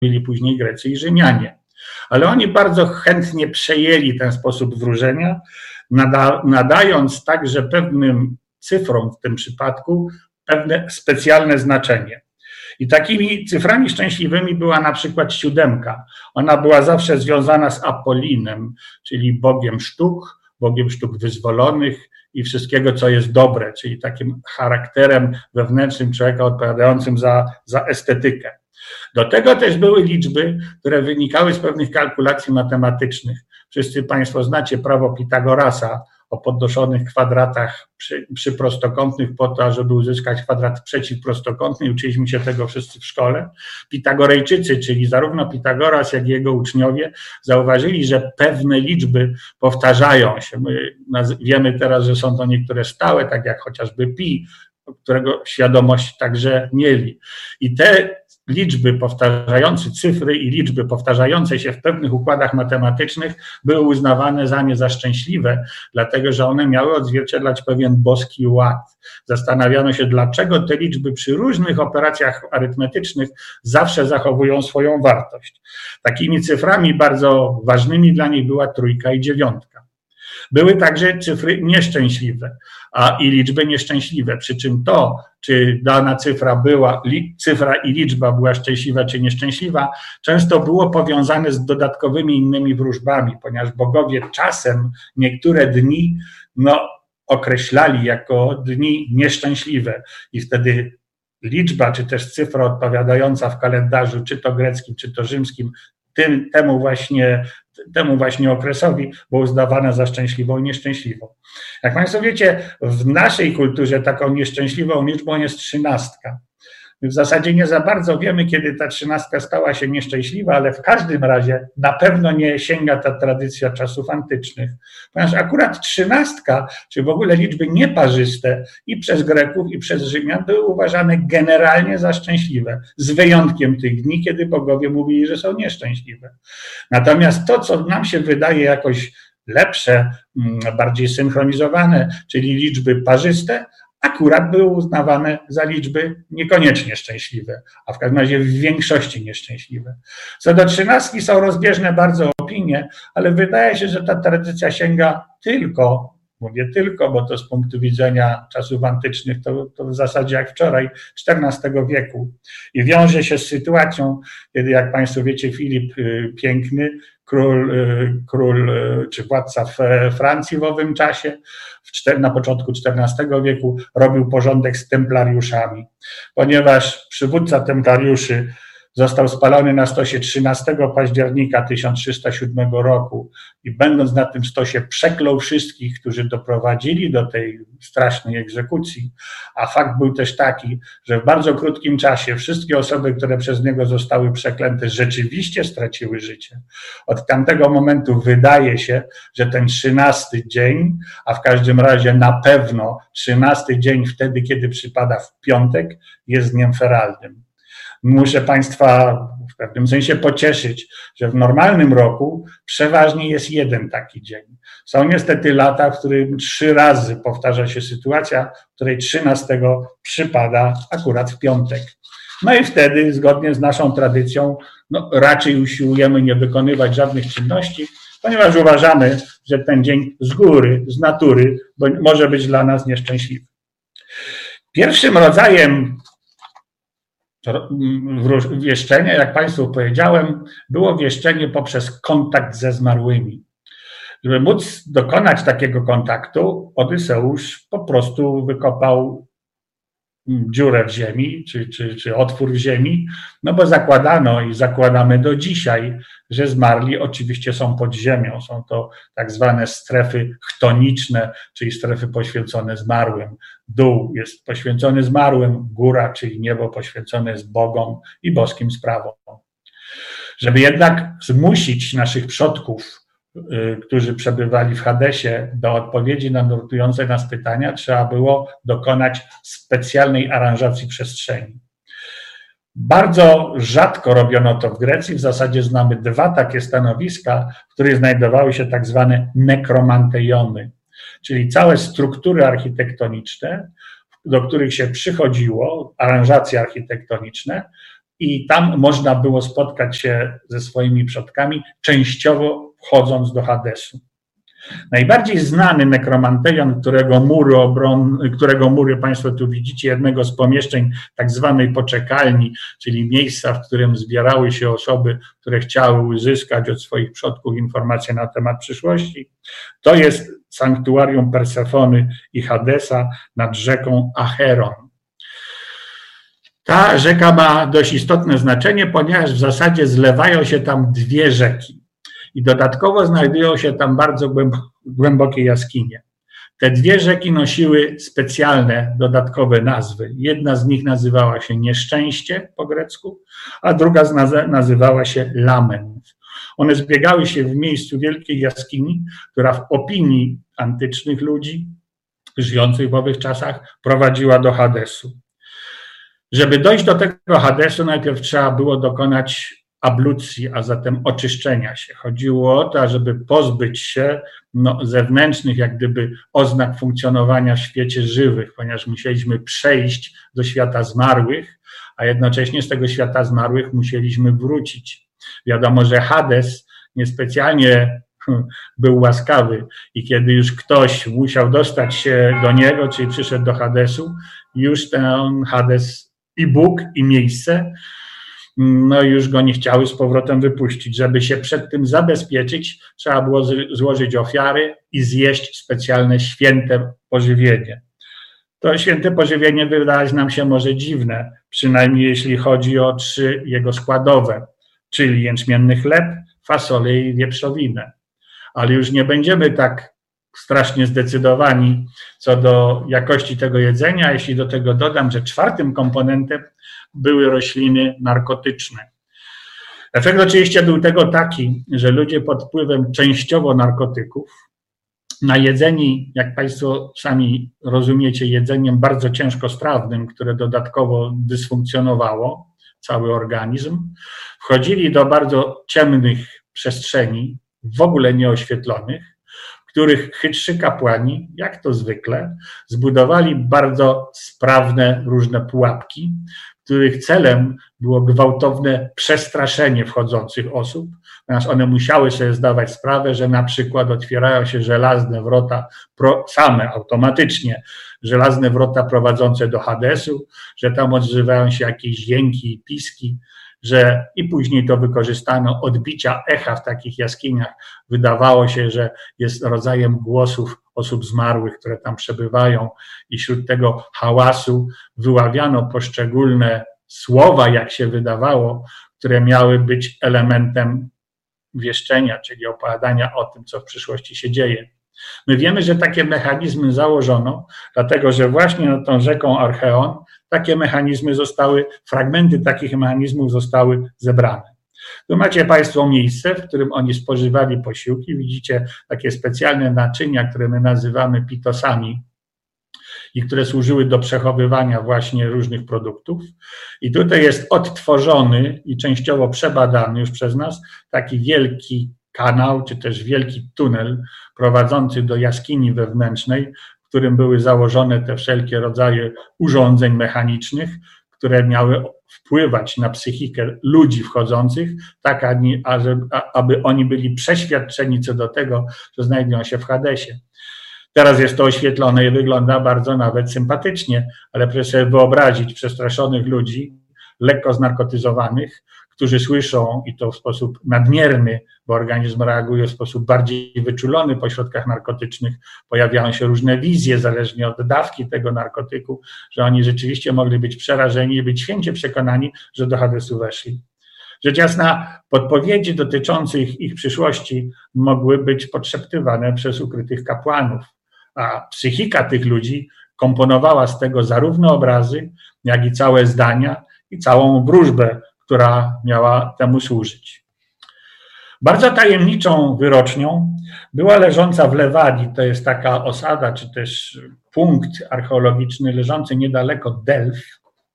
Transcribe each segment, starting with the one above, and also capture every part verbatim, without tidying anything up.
robili później Grecy i Rzymianie. Ale oni bardzo chętnie przejęli ten sposób wróżenia, nada, nadając także pewnym cyfrom w tym przypadku pewne specjalne znaczenie. I takimi cyframi szczęśliwymi była na przykład siódemka. Ona była zawsze związana z Apollinem, czyli bogiem sztuk, bogiem sztuk wyzwolonych i wszystkiego, co jest dobre, czyli takim charakterem wewnętrznym człowieka odpowiadającym za, za estetykę. Do tego też były liczby, które wynikały z pewnych kalkulacji matematycznych. Wszyscy Państwo znacie prawo Pitagorasa o podnoszonych kwadratach przy, przy prostokątnych po to, żeby uzyskać kwadrat przeciwprostokątny. Uczyliśmy się tego wszyscy w szkole. Pitagorejczycy, czyli zarówno Pitagoras, jak i jego uczniowie, zauważyli, że pewne liczby powtarzają się. My wiemy teraz, że są to niektóre stałe, tak jak chociażby pi, którego świadomość także mieli. I te liczby powtarzające cyfry i liczby powtarzające się w pewnych układach matematycznych były uznawane za nie za szczęśliwe, dlatego że one miały odzwierciedlać pewien boski ład. Zastanawiano się, dlaczego te liczby przy różnych operacjach arytmetycznych zawsze zachowują swoją wartość. Takimi cyframi bardzo ważnymi dla nich była trójka i dziewiątka. Były także cyfry nieszczęśliwe a i liczby nieszczęśliwe, przy czym to, czy dana cyfra była, cyfra i liczba była szczęśliwa czy nieszczęśliwa, często było powiązane z dodatkowymi innymi wróżbami, ponieważ bogowie czasem niektóre dni no, określali jako dni nieszczęśliwe i wtedy liczba czy też cyfra odpowiadająca w kalendarzu, czy to greckim, czy to rzymskim, tym, temu właśnie temu właśnie okresowi było uznawane za szczęśliwą i nieszczęśliwą. Jak Państwo wiecie, w naszej kulturze taką nieszczęśliwą liczbą jest trzynastka. My w zasadzie nie za bardzo wiemy, kiedy ta trzynastka stała się nieszczęśliwa, ale w każdym razie na pewno nie sięga ta tradycja czasów antycznych. Ponieważ akurat trzynastka, czy w ogóle liczby nieparzyste i przez Greków, i przez Rzymian były uważane generalnie za szczęśliwe, z wyjątkiem tych dni, kiedy bogowie mówili, że są nieszczęśliwe. Natomiast to, co nam się wydaje jakoś lepsze, bardziej synchronizowane, czyli liczby parzyste, akurat były uznawane za liczby niekoniecznie szczęśliwe, a w każdym razie w większości nieszczęśliwe. Co do trzynastki są rozbieżne bardzo opinie, ale wydaje się, że ta tradycja sięga tylko, mówię tylko, bo to z punktu widzenia czasów antycznych to, to w zasadzie jak wczoraj, czternastego wieku i wiąże się z sytuacją, kiedy jak Państwo wiecie, Filip Piękny, król, król czy władca Francji w owym czasie, na początku czternastego wieku robił porządek z templariuszami, ponieważ przywódca templariuszy został spalony na stosie trzynastego października tysiąc trzysta siódmego roku i będąc na tym stosie przeklął wszystkich, którzy doprowadzili do tej strasznej egzekucji, a fakt był też taki, że w bardzo krótkim czasie wszystkie osoby, które przez niego zostały przeklęte, rzeczywiście straciły życie. Od tamtego momentu wydaje się, że ten trzynasty dzień, a w każdym razie na pewno trzynasty dzień wtedy, kiedy przypada w piątek, jest dniem feralnym. Muszę Państwa w pewnym sensie pocieszyć, że w normalnym roku przeważnie jest jeden taki dzień. Są niestety lata, w którym trzy razy powtarza się sytuacja, w której trzynastego przypada akurat w piątek. No i wtedy, zgodnie z naszą tradycją, no, raczej usiłujemy nie wykonywać żadnych czynności, ponieważ uważamy, że ten dzień z góry, z natury może być dla nas nieszczęśliwy. Pierwszym rodzajem wieszczenia, jak Państwu powiedziałem, było wieszczenie poprzez kontakt ze zmarłymi. Żeby móc dokonać takiego kontaktu, Odyseusz po prostu wykopał dziurę w ziemi, czy, czy, czy otwór w ziemi, no bo zakładano i zakładamy do dzisiaj, że zmarli oczywiście są pod ziemią. Są to tak zwane strefy chtoniczne, czyli strefy poświęcone zmarłym. Dół jest poświęcony zmarłym, góra, czyli niebo poświęcone jest bogom i boskim sprawom. Żeby jednak zmusić naszych przodków, którzy przebywali w Hadesie, do odpowiedzi na nurtujące nas pytania, trzeba było dokonać specjalnej aranżacji przestrzeni. Bardzo rzadko robiono to w Grecji, w zasadzie znamy dwa takie stanowiska, w których znajdowały się tak zwane nekromanteiony, czyli całe struktury architektoniczne, do których się przychodziło, aranżacje architektoniczne, i tam można było spotkać się ze swoimi przodkami, częściowo wchodząc do Hadesu. Najbardziej znany nekromanteion, którego mury, obron, którego mury Państwo tu widzicie, jednego z pomieszczeń tak zwanej poczekalni, czyli miejsca, w którym zbierały się osoby, które chciały uzyskać od swoich przodków informacje na temat przyszłości, to jest sanktuarium Persefony i Hadesa nad rzeką Acheron. Ta rzeka ma dość istotne znaczenie, ponieważ w zasadzie zlewają się tam dwie rzeki. I dodatkowo znajdują się tam bardzo głębokie jaskinie. Te dwie rzeki nosiły specjalne, dodatkowe nazwy. Jedna z nich nazywała się Nieszczęście po grecku, a druga nazywała się Lament. One zbiegały się w miejscu wielkiej jaskini, która w opinii antycznych ludzi żyjących w owych czasach prowadziła do Hadesu. Żeby dojść do tego Hadesu, najpierw trzeba było dokonać ablucji, a zatem oczyszczenia się. Chodziło o to, żeby pozbyć się no, zewnętrznych jak gdyby oznak funkcjonowania w świecie żywych, ponieważ musieliśmy przejść do świata zmarłych, a jednocześnie z tego świata zmarłych musieliśmy wrócić. Wiadomo, że Hades niespecjalnie był łaskawy i kiedy już ktoś musiał dostać się do niego, czyli przyszedł do Hadesu, już ten Hades i Bóg, i miejsce, no już go nie chciały z powrotem wypuścić. Żeby się przed tym zabezpieczyć, trzeba było złożyć ofiary i zjeść specjalne święte pożywienie. To święte pożywienie wydawać nam się może dziwne, przynajmniej jeśli chodzi o trzy jego składowe, czyli jęczmienny chleb, fasolę i wieprzowinę. Ale już nie będziemy tak strasznie zdecydowani co do jakości tego jedzenia, jeśli do tego dodam, że czwartym komponentem były rośliny narkotyczne. Efekt oczywiście był tego taki, że ludzie pod wpływem częściowo narkotyków, najedzeni, jak Państwo sami rozumiecie, jedzeniem bardzo ciężkostrawnym, które dodatkowo dysfunkcjonowało cały organizm, wchodzili do bardzo ciemnych przestrzeni, w ogóle nieoświetlonych, w których chytrzy kapłani, jak to zwykle, zbudowali bardzo sprawne różne pułapki, których celem było gwałtowne przestraszenie wchodzących osób, ponieważ one musiały sobie zdawać sprawę, że na przykład otwierają się żelazne wrota, same automatycznie, żelazne wrota prowadzące do Hadesu, że tam odzywają się jakieś jęki i piski, że i później to wykorzystano, odbicia echa w takich jaskiniach wydawało się, że jest rodzajem głosów osób zmarłych, które tam przebywają i wśród tego hałasu wyławiano poszczególne słowa, jak się wydawało, które miały być elementem wieszczenia, czyli opowiadania o tym, co w przyszłości się dzieje. My wiemy, że takie mechanizmy założono, dlatego że właśnie nad tą rzeką Acheron takie mechanizmy zostały, fragmenty takich mechanizmów zostały zebrane. Tu macie Państwo miejsce, w którym oni spożywali posiłki. Widzicie takie specjalne naczynia, które my nazywamy pitosami i które służyły do przechowywania właśnie różnych produktów. I tutaj jest odtworzony i częściowo przebadany już przez nas taki wielki kanał, czy też wielki tunel prowadzący do jaskini wewnętrznej, w którym były założone te wszelkie rodzaje urządzeń mechanicznych, które miały wpływać na psychikę ludzi wchodzących, tak aby oni byli przeświadczeni co do tego, że znajdują się w Hadesie. Teraz jest to oświetlone i wygląda bardzo nawet sympatycznie, ale proszę sobie wyobrazić przestraszonych ludzi, lekko znarkotyzowanych, którzy słyszą i to w sposób nadmierny, bo organizm reaguje w sposób bardziej wyczulony po środkach narkotycznych, pojawiają się różne wizje zależnie od dawki tego narkotyku, że oni rzeczywiście mogli być przerażeni i być święcie przekonani, że do Hadesu weszli. Rzecz jasna, podpowiedzi dotyczące ich, ich przyszłości mogły być podszeptywane przez ukrytych kapłanów, a psychika tych ludzi komponowała z tego zarówno obrazy, jak i całe zdania i całą wróżbę, która miała temu służyć. Bardzo tajemniczą wyrocznią była leżąca w Lewadii, to jest taka osada, czy też punkt archeologiczny leżący niedaleko Delf,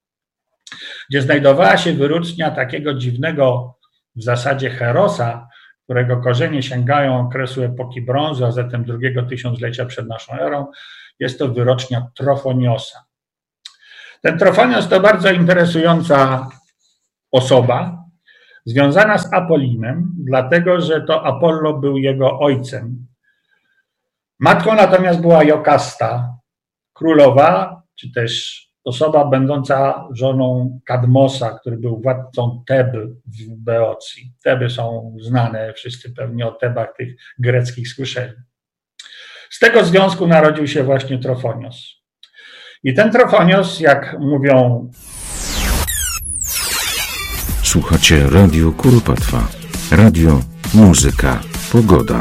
gdzie znajdowała się wyrocznia takiego dziwnego w zasadzie herosa, którego korzenie sięgają okresu epoki brązu, a zatem drugiego tysiąclecia przed naszą erą. Jest to wyrocznia Trofoniosa. Ten Trofonios to bardzo interesująca osoba związana z Apollinem, dlatego że to Apollo był jego ojcem. Matką natomiast była Jokasta, królowa, czy też osoba będąca żoną Kadmosa, który był władcą Teb w Beocji. Teby są znane, wszyscy pewnie o Tebach tych greckich słyszeli. Z tego związku narodził się właśnie Trofonios. I ten Trofonios, jak mówią... Słuchacie Radio Kuropatwa. Radio, muzyka, pogoda.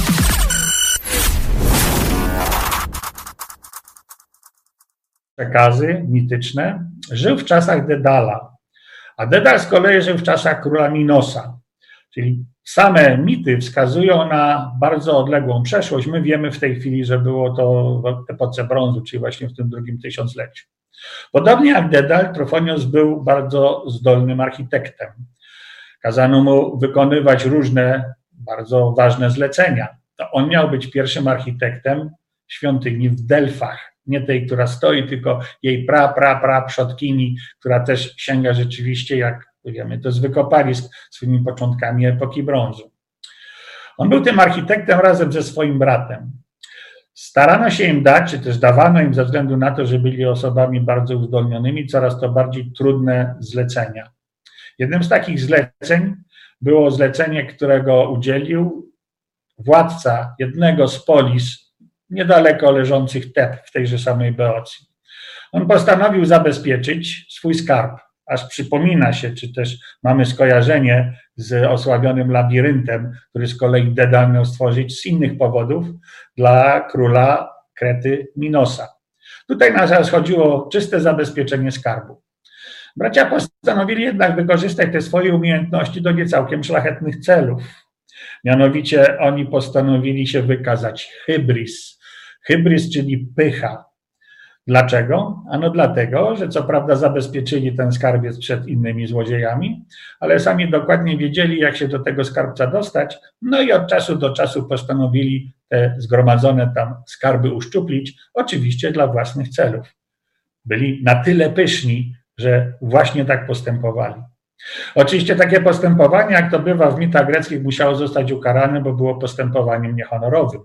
Przekazy mityczne, żył w czasach Dedala, a Dedal z kolei żył w czasach króla Minosa, czyli same mity wskazują na bardzo odległą przeszłość. My wiemy w tej chwili, że było to w epoce brązu, czyli właśnie w tym drugim tysiącleciu. Podobnie jak Dedal, Trofonios był bardzo zdolnym architektem. Kazano mu wykonywać różne bardzo ważne zlecenia. To on miał być pierwszym architektem świątyni w Delfach. Nie tej, która stoi, tylko jej pra, pra, pra przodkini, która też sięga rzeczywiście, jak wiemy, to z wykopalisk swoimi początkami epoki brązu. On był tym architektem razem ze swoim bratem. Starano się im dać, czy też dawano im ze względu na to, że byli osobami bardzo uzdolnionymi, coraz to bardziej trudne zlecenia. Jednym z takich zleceń było zlecenie, którego udzielił władca jednego z polis niedaleko leżących Teb w tejże samej Beocji. On postanowił zabezpieczyć swój skarb, aż przypomina się, czy też mamy skojarzenie z osławionym labiryntem, który z kolei Dedal miał stworzyć z innych powodów dla króla Krety Minosa. Tutaj na razie chodziło o czyste zabezpieczenie skarbu. Bracia postanowili jednak wykorzystać te swoje umiejętności do niecałkiem szlachetnych celów. Mianowicie oni postanowili się wykazać hybris. Hybris, czyli pycha. Dlaczego? Ano dlatego, że co prawda zabezpieczyli ten skarbiec przed innymi złodziejami, ale sami dokładnie wiedzieli, jak się do tego skarbca dostać, no i od czasu do czasu postanowili te zgromadzone tam skarby uszczuplić, oczywiście dla własnych celów. Byli na tyle pyszni, że właśnie tak postępowali. Oczywiście takie postępowanie, jak to bywa w mitach greckich, musiało zostać ukarane, bo było postępowaniem niehonorowym.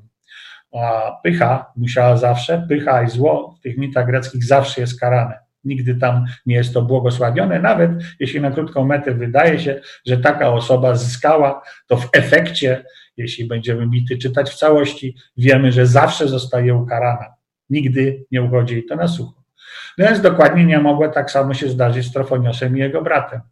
A pycha musiała zawsze, pycha i zło w tych mitach greckich zawsze jest karane. Nigdy tam nie jest to błogosławione, nawet jeśli na krótką metę wydaje się, że taka osoba zyskała, to w efekcie, jeśli będziemy mity czytać w całości, wiemy, że zawsze zostaje ukarana. Nigdy nie uchodzi jej to na sucho. Więc dokładnie nie mogło tak samo się zdarzyć z Trofoniosem i jego bratem.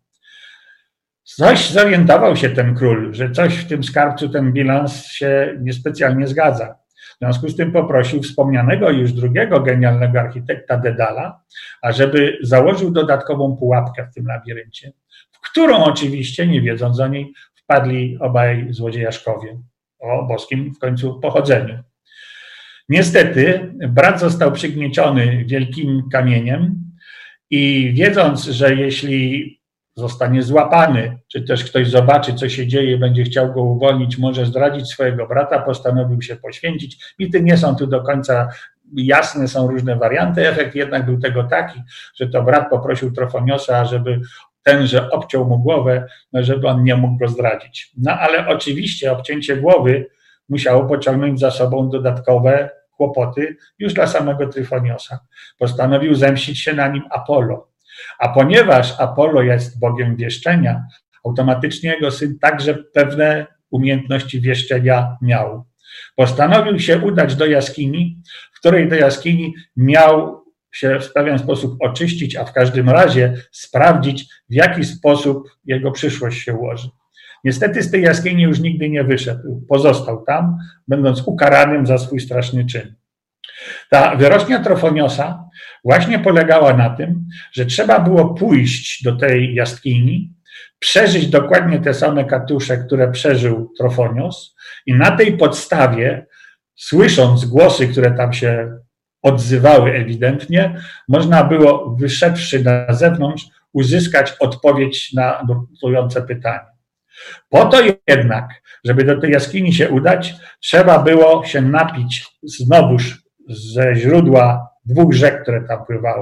Coś zorientował się ten król, że coś w tym skarbcu, ten bilans się niespecjalnie zgadza. W związku z tym poprosił wspomnianego już drugiego genialnego architekta Dedala, ażeby założył dodatkową pułapkę w tym labiryncie, w którą oczywiście, nie wiedząc o niej, wpadli obaj złodziejaszkowie o boskim w końcu pochodzeniu. Niestety brat został przygnieciony wielkim kamieniem i wiedząc, że jeśli zostanie złapany, czy też ktoś zobaczy, co się dzieje, będzie chciał go uwolnić, może zdradzić swojego brata, postanowił się poświęcić. Mity nie są tu do końca jasne, są różne warianty. Efekt jednak był tego taki, że to brat poprosił Trofoniosa, żeby tenże obciął mu głowę, żeby on nie mógł go zdradzić. No ale oczywiście obcięcie głowy musiało pociągnąć za sobą dodatkowe kłopoty już dla samego Tryfoniosa. Postanowił zemścić się na nim Apollo. A ponieważ Apollo jest bogiem wieszczenia, automatycznie jego syn także pewne umiejętności wieszczenia miał. Postanowił się udać do jaskini, w której do jaskini miał się w pewien sposób oczyścić, a w każdym razie sprawdzić, w jaki sposób jego przyszłość się ułoży. Niestety z tej jaskini już nigdy nie wyszedł. Pozostał tam, będąc ukaranym za swój straszny czyn. Ta wyrocznia Trofoniosa właśnie polegała na tym, że trzeba było pójść do tej jaskini, przeżyć dokładnie te same katusze, które przeżył Trofonios i na tej podstawie, słysząc głosy, które tam się odzywały ewidentnie, można było, wyszedłszy na zewnątrz, uzyskać odpowiedź na nurtujące pytanie. Po to jednak, żeby do tej jaskini się udać, trzeba było się napić znowuż ze źródła dwóch rzek, które tam pływały.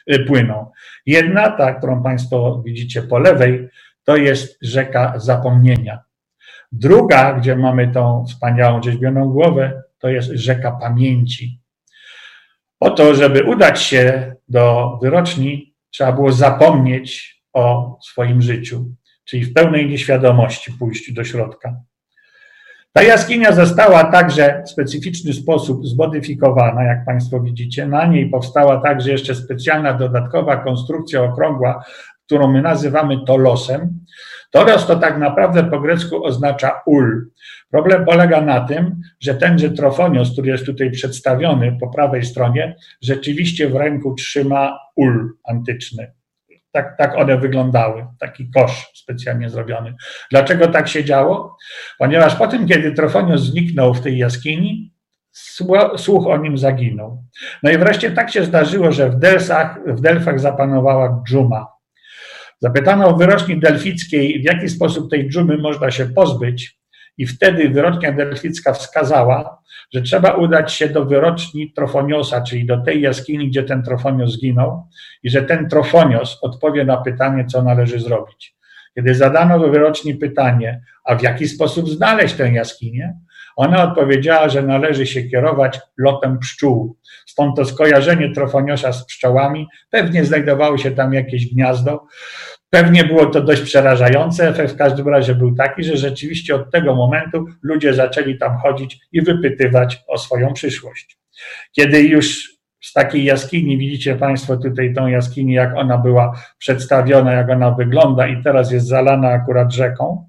płyną. Jedna, ta, którą Państwo widzicie po lewej, to jest rzeka zapomnienia. Druga, gdzie mamy tą wspaniałą rzeźbioną głowę, to jest rzeka pamięci. Po to, żeby udać się do wyroczni, trzeba było zapomnieć o swoim życiu, czyli w pełnej nieświadomości pójść do środka. Ta jaskinia została także w specyficzny sposób zmodyfikowana, jak Państwo widzicie. Na niej powstała także jeszcze specjalna dodatkowa konstrukcja okrągła, którą my nazywamy tolosem. Tolos to tak naprawdę po grecku oznacza ul. Problem polega na tym, że tenże trofonios, który jest tutaj przedstawiony po prawej stronie, rzeczywiście w ręku trzyma ul antyczny. Tak, tak one wyglądały, taki kosz specjalnie zrobiony. Dlaczego tak się działo? Ponieważ po tym, kiedy Trofonios zniknął w tej jaskini, słuch o nim zaginął. No i wreszcie tak się zdarzyło, że w Delfach, w Delfach zapanowała dżuma. Zapytano w wyroczni delfickiej, w jaki sposób tej dżumy można się pozbyć, i wtedy wyrocznia delficka wskazała, że trzeba udać się do wyroczni Trofoniosa, czyli do tej jaskini, gdzie ten Trofonios zginął, i że ten Trofonios odpowie na pytanie, co należy zrobić. Kiedy zadano do wyroczni pytanie, a w jaki sposób znaleźć tę jaskinię, ona odpowiedziała, że należy się kierować lotem pszczół. Stąd to skojarzenie Trofoniosa z pszczołami. Pewnie znajdowało się tam jakieś gniazdo. Pewnie było to dość przerażające. Efekt w każdym razie był taki, że rzeczywiście od tego momentu ludzie zaczęli tam chodzić i wypytywać o swoją przyszłość. Kiedy już z takiej jaskini, widzicie Państwo tutaj tą jaskinię, jak ona była przedstawiona, jak ona wygląda i teraz jest zalana akurat rzeką.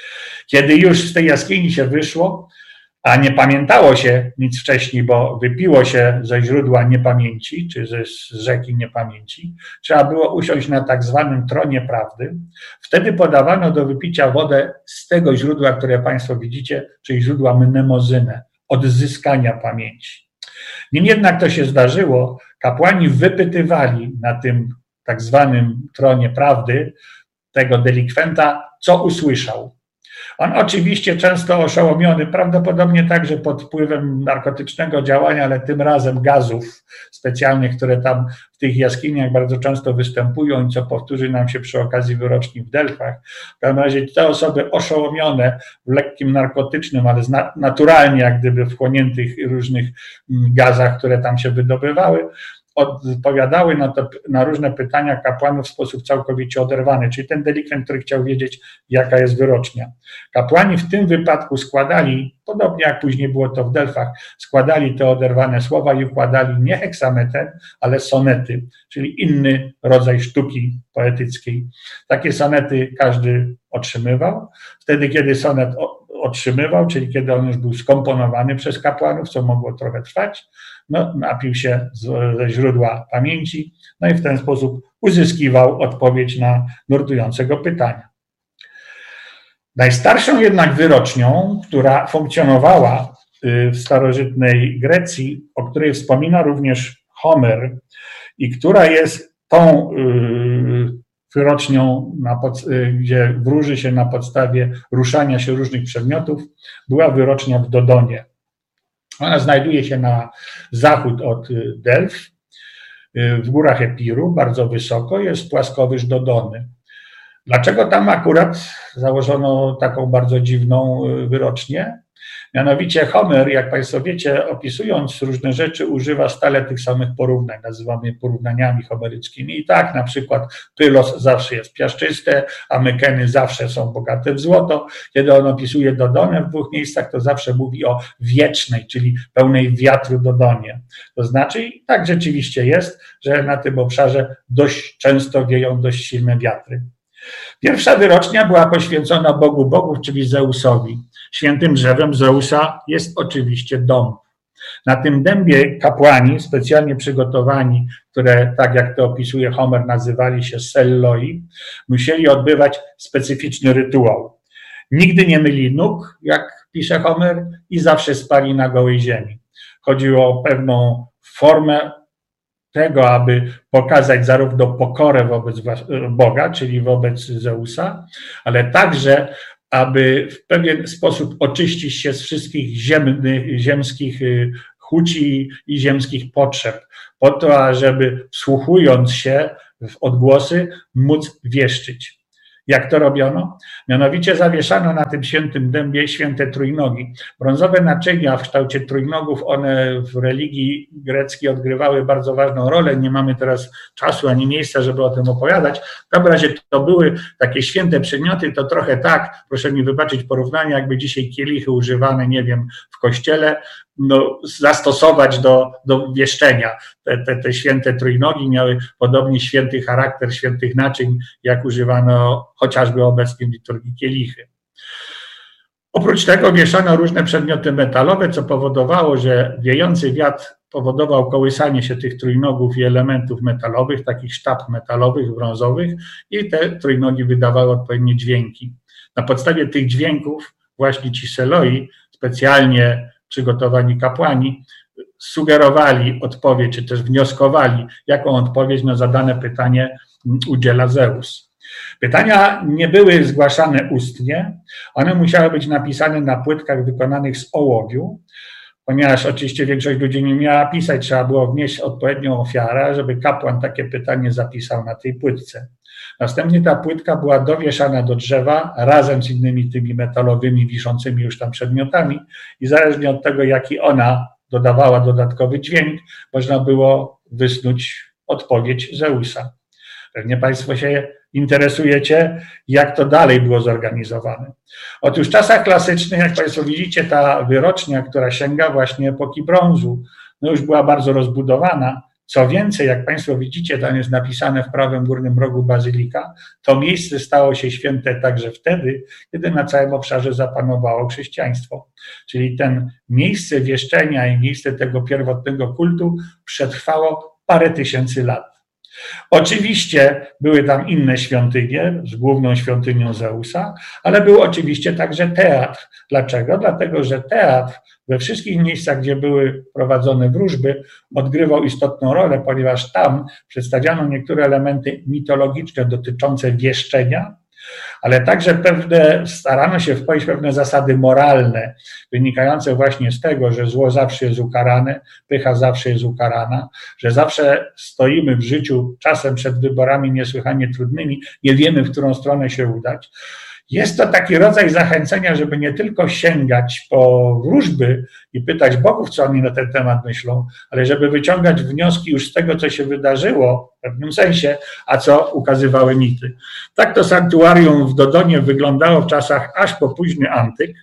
Kiedy już z tej jaskini się wyszło, a nie pamiętało się nic wcześniej, bo wypiło się ze źródła niepamięci, czy ze rzeki niepamięci, trzeba było usiąść na tak zwanym tronie prawdy. Wtedy podawano do wypicia wodę z tego źródła, które Państwo widzicie, czyli źródła mnemozynę, odzyskania pamięci. Nim jednak to się zdarzyło, kapłani wypytywali na tym tak zwanym tronie prawdy tego delikwenta, co usłyszał. On oczywiście często oszołomiony, prawdopodobnie także pod wpływem narkotycznego działania, ale tym razem gazów specjalnych, które tam w tych jaskiniach bardzo często występują i co powtórzy nam się przy okazji wyroczni w Delfach. W każdym razie te osoby oszołomione w lekkim narkotycznym, ale naturalnie jak gdyby wchłoniętych różnych gazach, które tam się wydobywały, odpowiadały na, to, na różne pytania kapłanów w sposób całkowicie oderwany, czyli ten delikwent, który chciał wiedzieć, jaka jest wyrocznia. Kapłani w tym wypadku składali, podobnie jak później było to w Delfach, składali te oderwane słowa i układali nie heksametr, ale sonety, czyli inny rodzaj sztuki poetyckiej. Takie sonety każdy otrzymywał. Wtedy, kiedy sonet otrzymywał, czyli kiedy on już był skomponowany przez kapłanów, co mogło trochę trwać, no, napił się ze źródła pamięci, no i w ten sposób uzyskiwał odpowiedź na nurtującego pytania. Najstarszą jednak wyrocznią, która funkcjonowała w starożytnej Grecji, o której wspomina również Homer i która jest tą wyrocznią, gdzie wróży się na podstawie ruszania się różnych przedmiotów, była wyrocznia w Dodonie. Ona znajduje się na zachód od Delf, w górach Epiru, bardzo wysoko, jest płaskowyż Dodony. Dlaczego tam akurat założono taką bardzo dziwną wyrocznię? Mianowicie Homer, jak Państwo wiecie, opisując różne rzeczy, używa stale tych samych porównań, nazywamy je porównaniami homeryckimi. I tak na przykład Pylos zawsze jest piaszczyste, a Mykeny zawsze są bogate w złoto. Kiedy on opisuje Dodonę w dwóch miejscach, to zawsze mówi o wiecznej, czyli pełnej wiatru Dodonie. To znaczy, i tak rzeczywiście jest, że na tym obszarze dość często wieją dość silne wiatry. Pierwsza wyrocznia była poświęcona Bogu bogów, czyli Zeusowi. Świętym drzewem Zeusa jest oczywiście dąb. Na tym dębie kapłani, specjalnie przygotowani, które, tak jak to opisuje Homer, nazywali się selloi, musieli odbywać specyficzny rytuał. Nigdy nie myli nóg, jak pisze Homer, i zawsze spali na gołej ziemi. Chodziło o pewną formę tego, aby pokazać zarówno pokorę wobec Boga, czyli wobec Zeusa, ale także, aby w pewien sposób oczyścić się z wszystkich ziemnych, ziemskich chuci i ziemskich potrzeb, po to, ażeby wsłuchując się w odgłosy móc wieszczyć. Jak to robiono? Mianowicie zawieszano na tym świętym dębie święte trójnogi. Brązowe naczynia w kształcie trójnogów, one w religii greckiej odgrywały bardzo ważną rolę. Nie mamy teraz czasu ani miejsca, żeby o tym opowiadać. W każdym razie to były takie święte przedmioty, to trochę tak, proszę mi wybaczyć porównanie, jakby dzisiaj kielichy używane, nie wiem, w kościele, no, zastosować do, do wieszczenia. Te, te, te święte trójnogi miały podobnie święty charakter świętych naczyń, jak używano chociażby obecnie w liturgii kielichy. Oprócz tego wieszano różne przedmioty metalowe, co powodowało, że wiejący wiatr powodował kołysanie się tych trójnogów i elementów metalowych, takich sztab metalowych, brązowych, i te trójnogi wydawały odpowiednie dźwięki. Na podstawie tych dźwięków właśnie ci seloi, specjalnie przygotowani kapłani, sugerowali odpowiedź, czy też wnioskowali, jaką odpowiedź na zadane pytanie udziela Zeus. Pytania nie były zgłaszane ustnie, one musiały być napisane na płytkach wykonanych z ołowiu, ponieważ oczywiście większość ludzi nie miała pisać, trzeba było wnieść odpowiednią ofiarę, żeby kapłan takie pytanie zapisał na tej płytce. Następnie ta płytka była dowieszana do drzewa razem z innymi tymi metalowymi, wiszącymi już tam przedmiotami i zależnie od tego, jaki ona dodawała dodatkowy dźwięk, można było wysnuć odpowiedź Zeusa. Pewnie Państwo się interesujecie, jak to dalej było zorganizowane. Otóż w czasach klasycznych, jak Państwo widzicie, ta wyrocznia, która sięga właśnie epoki brązu, no już była bardzo rozbudowana. Co więcej, jak Państwo widzicie, tam jest napisane w prawym górnym rogu bazylika, to miejsce stało się święte także wtedy, kiedy na całym obszarze zapanowało chrześcijaństwo. Czyli ten miejsce wieszczenia i miejsce tego pierwotnego kultu przetrwało parę tysięcy lat. Oczywiście były tam inne świątynie z główną świątynią Zeusa, ale był oczywiście także teatr. Dlaczego? Dlatego, że teatr we wszystkich miejscach, gdzie były prowadzone wróżby, odgrywał istotną rolę, ponieważ tam przedstawiano niektóre elementy mitologiczne dotyczące wieszczenia, ale także pewne, starano się wpoić pewne zasady moralne, wynikające właśnie z tego, że zło zawsze jest ukarane, pycha zawsze jest ukarana, że zawsze stoimy w życiu czasem przed wyborami niesłychanie trudnymi, nie wiemy, w którą stronę się udać. Jest to taki rodzaj zachęcenia, żeby nie tylko sięgać po wróżby i pytać bogów, co oni na ten temat myślą, ale żeby wyciągać wnioski już z tego, co się wydarzyło w pewnym sensie, a co ukazywały mity. Tak to sanktuarium w Dodonie wyglądało w czasach aż po późny antyk.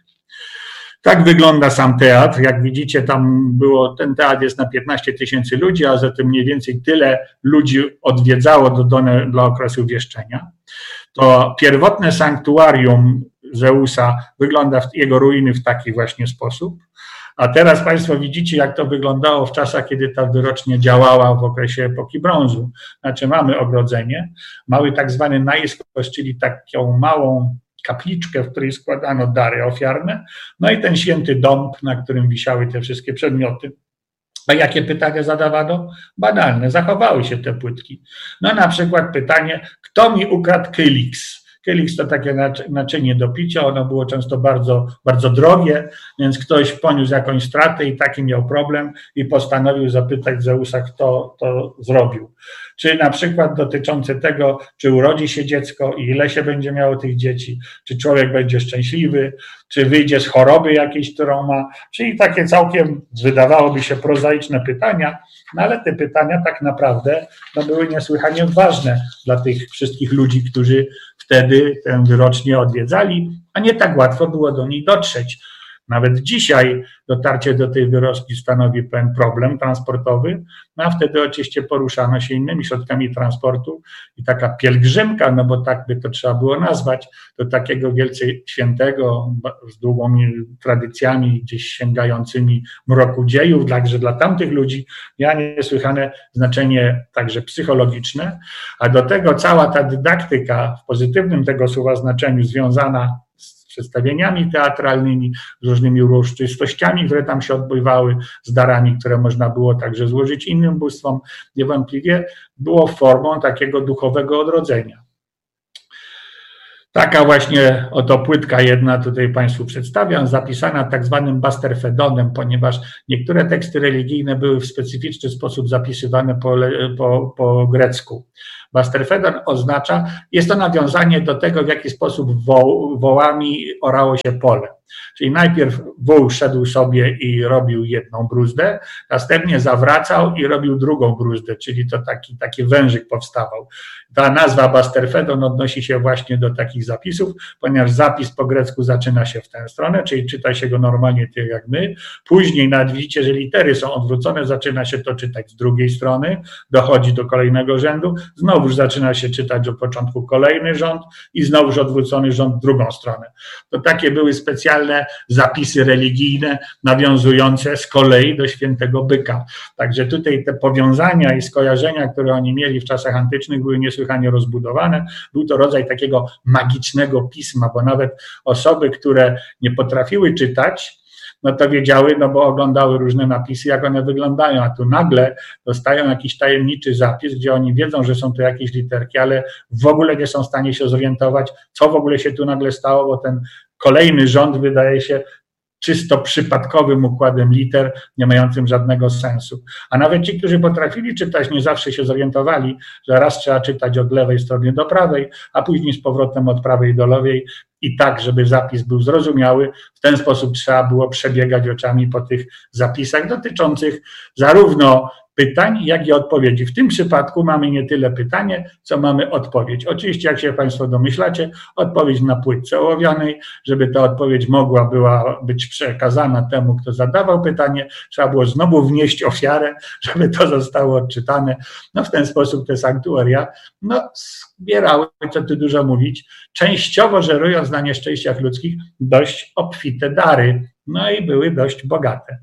Tak wygląda sam teatr. Jak widzicie, tam było, ten teatr jest na piętnaście tysięcy ludzi, a zatem mniej więcej tyle ludzi odwiedzało Dodonę dla okresu wieszczenia. To pierwotne sanktuarium Zeusa wygląda, w jego ruiny w taki właśnie sposób. A teraz Państwo widzicie, jak to wyglądało w czasach, kiedy ta wyrocznia działała w okresie epoki brązu. Znaczy mamy ogrodzenie, mały tak zwany naiskos, czyli taką małą kapliczkę, w której składano dary ofiarne, no i ten święty dąb, na którym wisiały te wszystkie przedmioty. A jakie pytania zadawano? Banalne, zachowały się te płytki. No na przykład pytanie, kto mi ukradł kylix? Kylix to takie naczynie do picia, ono było często bardzo, bardzo drogie, więc ktoś poniósł jakąś stratę i taki miał problem i postanowił zapytać Zeusa, kto to zrobił. Czy na przykład dotyczące tego, czy urodzi się dziecko i ile się będzie miało tych dzieci, czy człowiek będzie szczęśliwy, czy wyjdzie z choroby jakiejś, którą ma, czyli takie całkiem wydawałoby się prozaiczne pytania, no ale te pytania tak naprawdę no, były niesłychanie ważne dla tych wszystkich ludzi, którzy wtedy tę wyrocznię odwiedzali, a nie tak łatwo było do niej dotrzeć. Nawet dzisiaj dotarcie do tej wyrostki stanowi pewien problem transportowy, no a wtedy oczywiście poruszano się innymi środkami transportu i taka pielgrzymka, no bo tak by to trzeba było nazwać, do takiego wielce świętego, z długimi tradycjami gdzieś sięgającymi mroku dziejów, także dla tamtych ludzi miała niesłychane znaczenie także psychologiczne, a do tego cała ta dydaktyka w pozytywnym tego słowa znaczeniu związana z przedstawieniami teatralnymi, z różnymi uroczystościami, które tam się odbywały, z darami, które można było także złożyć innym bóstwom, niewątpliwie było formą takiego duchowego odrodzenia. Taka właśnie oto płytka jedna tutaj Państwu przedstawiam, zapisana tak zwanym basterfedonem, ponieważ niektóre teksty religijne były w specyficzny sposób zapisywane po, po, po grecku. Basterfedon oznacza, jest to nawiązanie do tego, w jaki sposób woł, wołami orało się pole. Czyli najpierw wół szedł sobie i robił jedną bruzdę, następnie zawracał i robił drugą bruzdę, czyli to taki, taki wężyk powstawał. Ta nazwa basterfedon odnosi się właśnie do takich zapisów, ponieważ zapis po grecku zaczyna się w tę stronę, czyli czyta się go normalnie tak jak my. Później nawet widzicie, że litery są odwrócone, zaczyna się to czytać z drugiej strony, dochodzi do kolejnego rzędu, znowuż zaczyna się czytać od początku kolejny rząd i znowuż odwrócony rząd w drugą stronę. To takie były specjalne zapisy religijne nawiązujące z kolei do świętego byka. Także tutaj te powiązania i skojarzenia, które oni mieli w czasach antycznych, były niesłychanie rozbudowane. Był to rodzaj takiego magicznego pisma, bo nawet osoby, które nie potrafiły czytać, no to wiedziały, no bo oglądały różne napisy, jak one wyglądają, a tu nagle dostają jakiś tajemniczy zapis, gdzie oni wiedzą, że są to jakieś literki, ale w ogóle nie są w stanie się zorientować, co w ogóle się tu nagle stało, bo ten kolejny rząd wydaje się czysto przypadkowym układem liter, nie mającym żadnego sensu. A nawet ci, którzy potrafili czytać, nie zawsze się zorientowali, że raz trzeba czytać od lewej strony do prawej, a później z powrotem od prawej do lewej i tak, żeby zapis był zrozumiały. W ten sposób trzeba było przebiegać oczami po tych zapisach dotyczących zarówno pytań, jak i odpowiedzi. W tym przypadku mamy nie tyle pytanie, co mamy odpowiedź. Oczywiście, jak się Państwo domyślacie, odpowiedź na płytce ołowianej. Żeby ta odpowiedź mogła była być przekazana temu, kto zadawał pytanie, trzeba było znowu wnieść ofiarę, żeby to zostało odczytane. No w ten sposób te sanktuaria no, zbierały, co tu dużo mówić, częściowo żerując na nieszczęściach ludzkich, dość obfite dary, no i były dość bogate.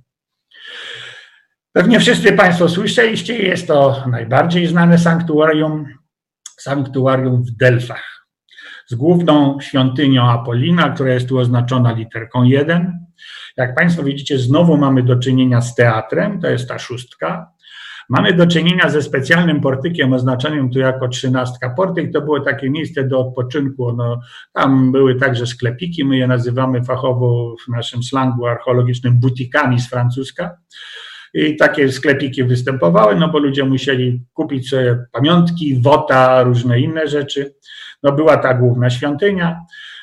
Pewnie wszyscy Państwo słyszeliście, jest to najbardziej znane sanktuarium, sanktuarium w Delfach, z główną świątynią Apollina, która jest tu oznaczona literką jeden. Jak Państwo widzicie, znowu mamy do czynienia z teatrem, to jest ta szóstka. Mamy do czynienia ze specjalnym portykiem oznaczonym tu jako trzynastka. Portyk to było takie miejsce do odpoczynku, no, tam były także sklepiki, my je nazywamy fachowo w naszym slangu archeologicznym butikami z francuska. I takie sklepiki występowały, no bo ludzie musieli kupić sobie pamiątki, wota, różne inne rzeczy. No była ta główna świątynia.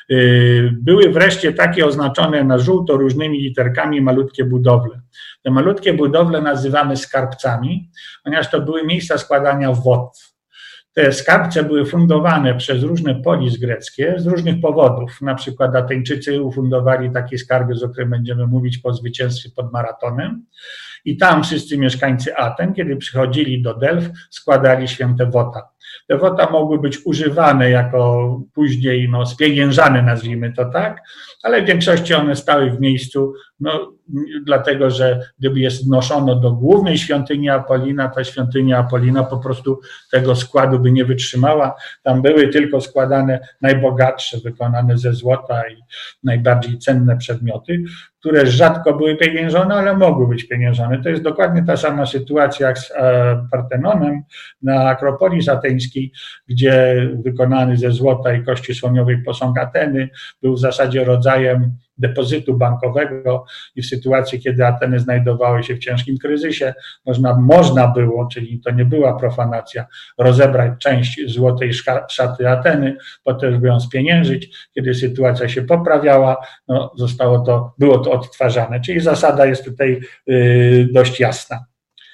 Były wreszcie takie oznaczone na żółto różnymi literkami malutkie budowle. Te malutkie budowle nazywamy skarbcami, ponieważ to były miejsca składania wod. Te skarbce były fundowane przez różne polis greckie z różnych powodów. Na przykład Ateńczycy ufundowali takie skarby, o których będziemy mówić po zwycięstwie pod Maratonem. I tam wszyscy mieszkańcy Aten, kiedy przychodzili do Delf, składali święte wota. Te wota mogły być używane jako później no, spieniężane, nazwijmy to tak, ale w większości one stały w miejscu, no, dlatego że gdyby je znoszono do głównej świątyni Apollina, ta świątynia Apollina po prostu tego składu by nie wytrzymała. Tam były tylko składane najbogatsze, wykonane ze złota i najbardziej cenne przedmioty, które rzadko były pieniężone, ale mogły być pieniężone. To jest dokładnie ta sama sytuacja jak z Partenonem na Akropolis ateńskiej, gdzie wykonany ze złota i kości słoniowej posąg Ateny był w zasadzie rodzajem depozytu bankowego i w sytuacji, kiedy Ateny znajdowały się w ciężkim kryzysie, można, można było, czyli to nie była profanacja, rozebrać część złotej szaty Ateny, potem ją spieniężyć. Kiedy sytuacja się poprawiała, no, zostało to, było to odtwarzane. Czyli zasada jest tutaj yy, dość jasna.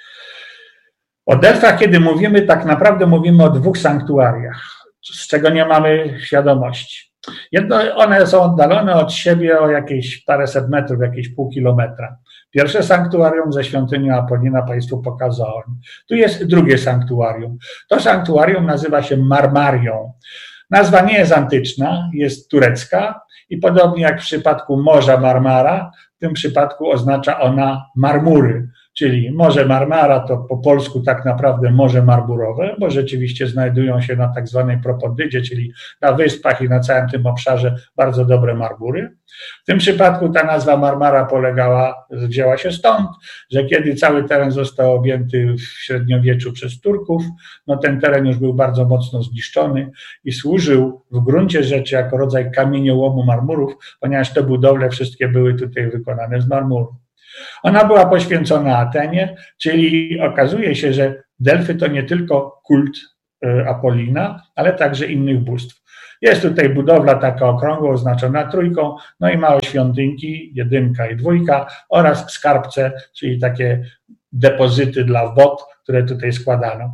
O Delfach, kiedy mówimy, tak naprawdę mówimy o dwóch sanktuariach, z czego nie mamy świadomości. Jedno, one są oddalone od siebie o jakieś paręset metrów, jakieś pół kilometra. Pierwsze sanktuarium ze świątynią Apollina Państwu pokazałem. Tu jest drugie sanktuarium. To sanktuarium nazywa się Marmarią. Nazwa nie jest antyczna, jest turecka i podobnie jak w przypadku Morza Marmara, w tym przypadku oznacza ona marmury, czyli Morze Marmara to po polsku tak naprawdę Morze Marmurowe, bo rzeczywiście znajdują się na tak zwanej Propodydzie, czyli na wyspach i na całym tym obszarze bardzo dobre marmury. W tym przypadku ta nazwa Marmara polegała, wzięła się stąd, że kiedy cały teren został objęty w średniowieczu przez Turków, no ten teren już był bardzo mocno zniszczony i służył w gruncie rzeczy jako rodzaj kamieniołomu marmurów, ponieważ te budowle wszystkie były tutaj wykonane z marmuru. Ona była poświęcona Atenie, czyli okazuje się, że Delfy to nie tylko kult Apolina, ale także innych bóstw. Jest tutaj budowla taka okrągła, oznaczona trójką, no i małe świątynki, jedynka i dwójka oraz skarbce, czyli takie depozyty dla wod, które tutaj składano.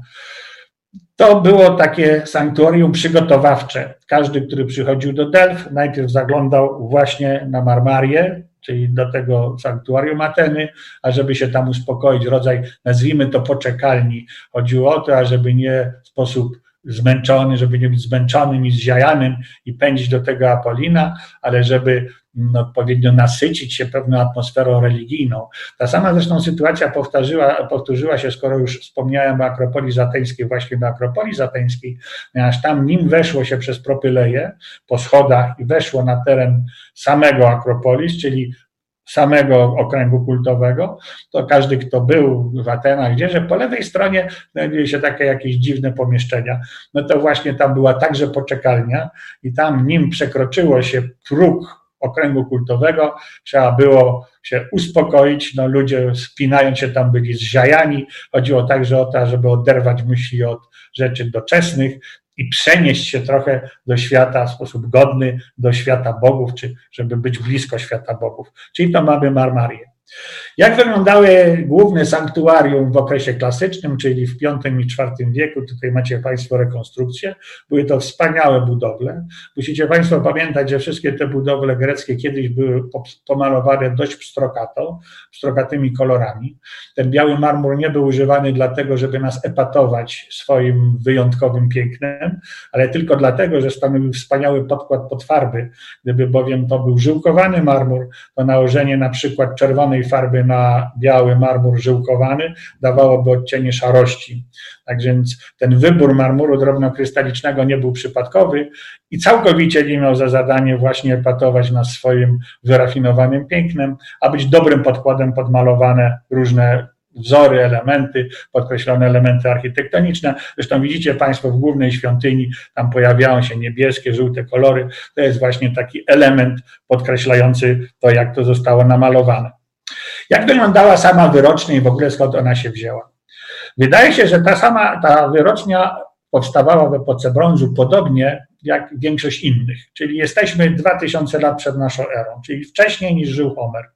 To było takie sanktuarium przygotowawcze. Każdy, który przychodził do Delf, najpierw zaglądał właśnie na Marmarię, czyli do tego sanktuarium Ateny, ażeby się tam uspokoić, rodzaj, nazwijmy to, poczekalni. Chodziło o to, ażeby nie w sposób zmęczony, żeby nie być zmęczonym i zziajanym i pędzić do tego Apolina, ale żeby no, odpowiednio nasycić się pewną atmosferą religijną. Ta sama zresztą sytuacja powtórzyła, powtórzyła się, skoro już wspomniałem o Akropolis Ateńskiej, właśnie do Akropolis Ateńskiej, ponieważ tam nim weszło się przez Propyleję po schodach i weszło na teren samego Akropolis, czyli samego okręgu kultowego, to każdy, kto był w Atenach, wie, że po lewej stronie znajduje się takie jakieś dziwne pomieszczenia. No to właśnie tam była także poczekalnia i tam nim przekroczyło się próg okręgu kultowego, trzeba było się uspokoić, no ludzie spinając się tam byli zziajani, chodziło także o to, żeby oderwać myśli od rzeczy doczesnych i przenieść się trochę do świata w sposób godny, do świata bogów, czy żeby być blisko świata bogów. Czyli to mamy Marmarię. Jak wyglądały główne sanktuarium w okresie klasycznym, czyli w piątym i czwartym wieku? Tutaj macie Państwo rekonstrukcję. Były to wspaniałe budowle. Musicie Państwo pamiętać, że wszystkie te budowle greckie kiedyś były pomalowane dość pstrokato, pstrokatymi kolorami. Ten biały marmur nie był używany dlatego, żeby nas epatować swoim wyjątkowym pięknem, ale tylko dlatego, że stanowił wspaniały podkład pod farby. Gdyby bowiem to był żyłkowany marmur, to nałożenie na przykład czerwonej farby na biały marmur żyłkowany dawałoby odcienie szarości. Tak więc ten wybór marmuru drobnokrystalicznego nie był przypadkowy i całkowicie nie miał za zadanie właśnie epatować nas swoim wyrafinowanym pięknem, a być dobrym podkładem pod malowane różne wzory, elementy, podkreślone elementy architektoniczne. Zresztą widzicie Państwo w głównej świątyni, tam pojawiają się niebieskie, żółte kolory. To jest właśnie taki element podkreślający to, jak to zostało namalowane. Jak wyglądała sama wyrocznia i w ogóle skąd ona się wzięła? Wydaje się, że ta sama ta wyrocznia powstawała w epoce brązu podobnie jak większość innych, czyli jesteśmy dwa tysiące lat przed naszą erą, czyli wcześniej niż żył Homer.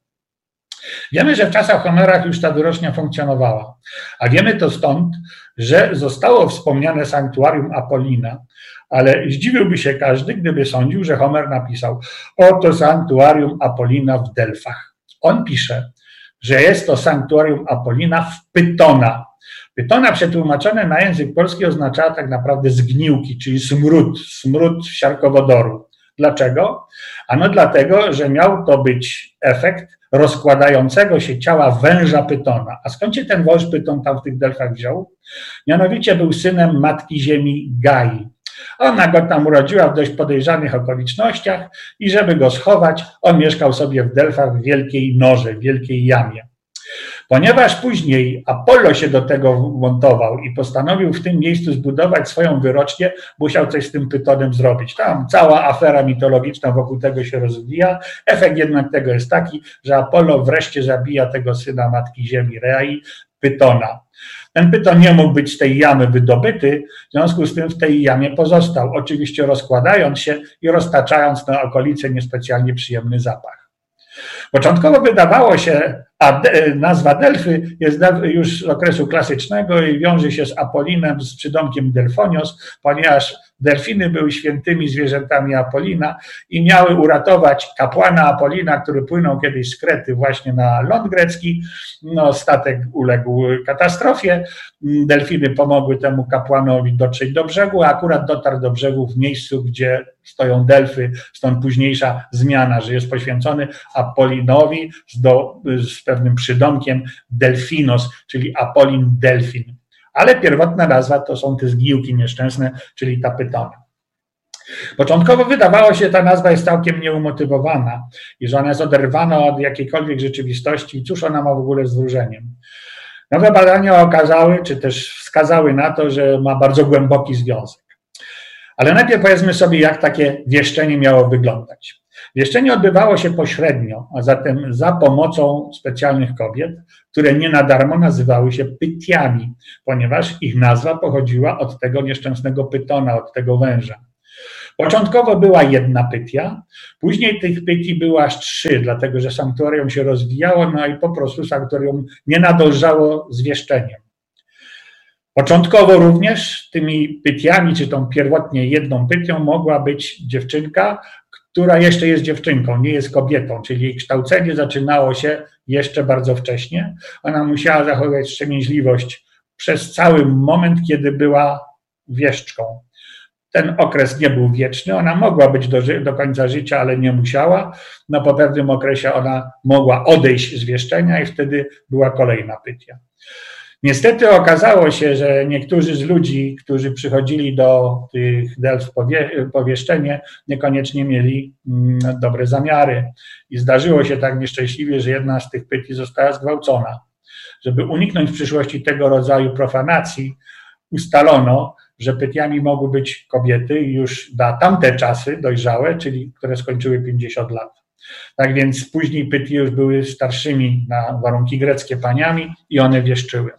Wiemy, że w czasach Homera już ta wyrocznia funkcjonowała, a wiemy to stąd, że zostało wspomniane sanktuarium Apolina, ale zdziwiłby się każdy, gdyby sądził, że Homer napisał oto sanktuarium Apolina w Delfach. On pisze, że jest to sanktuarium Apolina w Pytona. Pytona przetłumaczone na język polski oznaczała tak naprawdę zgniłki, czyli smród, smród siarkowodoru. Dlaczego? Ano dlatego, że miał to być efekt rozkładającego się ciała węża Pytona. A skąd się ten wąż Pyton tam w tych Delfach wziął? Mianowicie był synem matki ziemi Gai. Ona go tam urodziła w dość podejrzanych okolicznościach i żeby go schować, on mieszkał sobie w Delfach w wielkiej norze, w wielkiej jamie. Ponieważ później Apollo się do tego wmontował i postanowił w tym miejscu zbudować swoją wyrocznię, musiał coś z tym Pytonem zrobić. Tam cała afera mitologiczna wokół tego się rozwija. Efekt jednak tego jest taki, że Apollo wreszcie zabija tego syna matki ziemi, Rei, Pytona. Ten Pyton nie mógł być z tej jamy wydobyty, w związku z tym w tej jamie pozostał, oczywiście rozkładając się i roztaczając na okolice niespecjalnie przyjemny zapach. Początkowo wydawało się, a nazwa Delfy jest już z okresu klasycznego i wiąże się z Apolinem, z przydomkiem Delfonios, ponieważ delfiny były świętymi zwierzętami Apolina i miały uratować kapłana Apolina, który płynął kiedyś z Krety właśnie na ląd grecki. No, statek uległ katastrofie. Delfiny pomogły temu kapłanowi dotrzeć do brzegu, a akurat dotarł do brzegu w miejscu, gdzie stoją Delfy, stąd późniejsza zmiana, że jest poświęcony Apolinowi z, do, z pewnym przydomkiem Delfinos, czyli Apolin Delfin. Ale pierwotna nazwa to są te zgniłki nieszczęsne, czyli ta pytona. Początkowo wydawało się, że ta nazwa jest całkiem nieumotywowana i że ona jest oderwana od jakiejkolwiek rzeczywistości i cóż ona ma w ogóle z wróżeniem. Nowe badania okazały, czy też wskazały na to, że ma bardzo głęboki związek. Ale najpierw powiedzmy sobie, jak takie wieszczenie miało wyglądać. Wieszczenie odbywało się pośrednio, a zatem za pomocą specjalnych kobiet, które nie na darmo nazywały się pytiami, ponieważ ich nazwa pochodziła od tego nieszczęsnego pytona, od tego węża. Początkowo była jedna pytia, później tych pytii było aż trzy, dlatego że sanktuarium się rozwijało, no i po prostu sanktuarium nie nadążało z wieszczeniem. Początkowo również tymi pytiami, czy tą pierwotnie jedną pytią mogła być dziewczynka, która jeszcze jest dziewczynką, nie jest kobietą, czyli jej kształcenie zaczynało się jeszcze bardzo wcześnie. Ona musiała zachować wstrzemięźliwość przez cały moment, kiedy była wieszczką. Ten okres nie był wieczny, ona mogła być do, do końca życia, ale nie musiała. No po pewnym okresie ona mogła odejść z wieszczenia i wtedy była kolejna pytia. Niestety okazało się, że niektórzy z ludzi, którzy przychodzili do tych delf po wieszczenie, niekoniecznie mieli mm, dobre zamiary. I zdarzyło się tak nieszczęśliwie, że jedna z tych pytii została zgwałcona. Żeby uniknąć w przyszłości tego rodzaju profanacji, ustalono, że pytiami mogły być kobiety już na tamte czasy dojrzałe, czyli które skończyły pięćdziesiąt lat. Tak więc później pytie już były starszymi na warunki greckie paniami i one wieszczyły.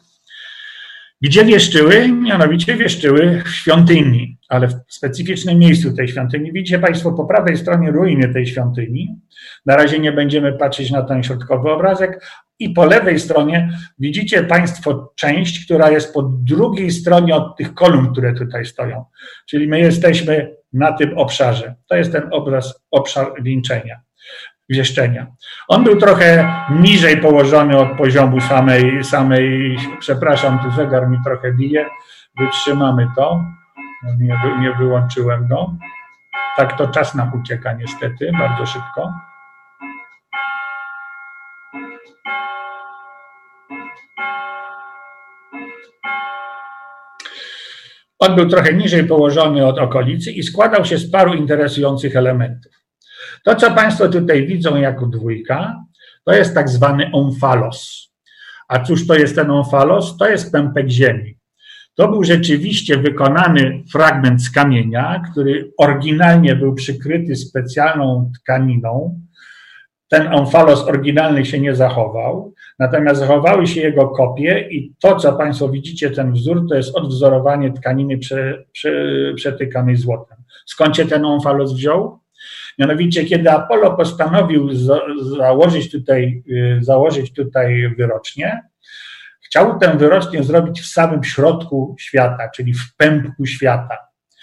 Gdzie wieszczyły? Mianowicie wieszczyły w świątyni, ale w specyficznym miejscu tej świątyni. Widzicie Państwo po prawej stronie ruiny tej świątyni. Na razie nie będziemy patrzeć na ten środkowy obrazek. I po lewej stronie widzicie Państwo część, która jest po drugiej stronie od tych kolumn, które tutaj stoją. Czyli my jesteśmy na tym obszarze. To jest ten obraz, obszar wieńczenia, wieszczenia. On był trochę niżej położony od poziomu samej, samej przepraszam, tu zegar mi trochę bije, wytrzymamy to. Nie, nie wyłączyłem go. Tak to czas nam ucieka niestety, bardzo szybko. On był trochę niżej położony od okolicy i składał się z paru interesujących elementów. To, co Państwo tutaj widzą jako dwójka, to jest tak zwany omfalos. A cóż to jest ten omfalos? To jest pępek ziemi. To był rzeczywiście wykonany fragment z kamienia, który oryginalnie był przykryty specjalną tkaniną. Ten omfalos oryginalny się nie zachował, natomiast zachowały się jego kopie i to, co Państwo widzicie, ten wzór, to jest odwzorowanie tkaniny prze, prze, przetykanej złotem. Skąd się ten omfalos wziął? Mianowicie, kiedy Apollo postanowił za, założyć, tutaj, założyć tutaj wyrocznię, chciał tę wyrocznię zrobić w samym środku świata, czyli w pępku świata.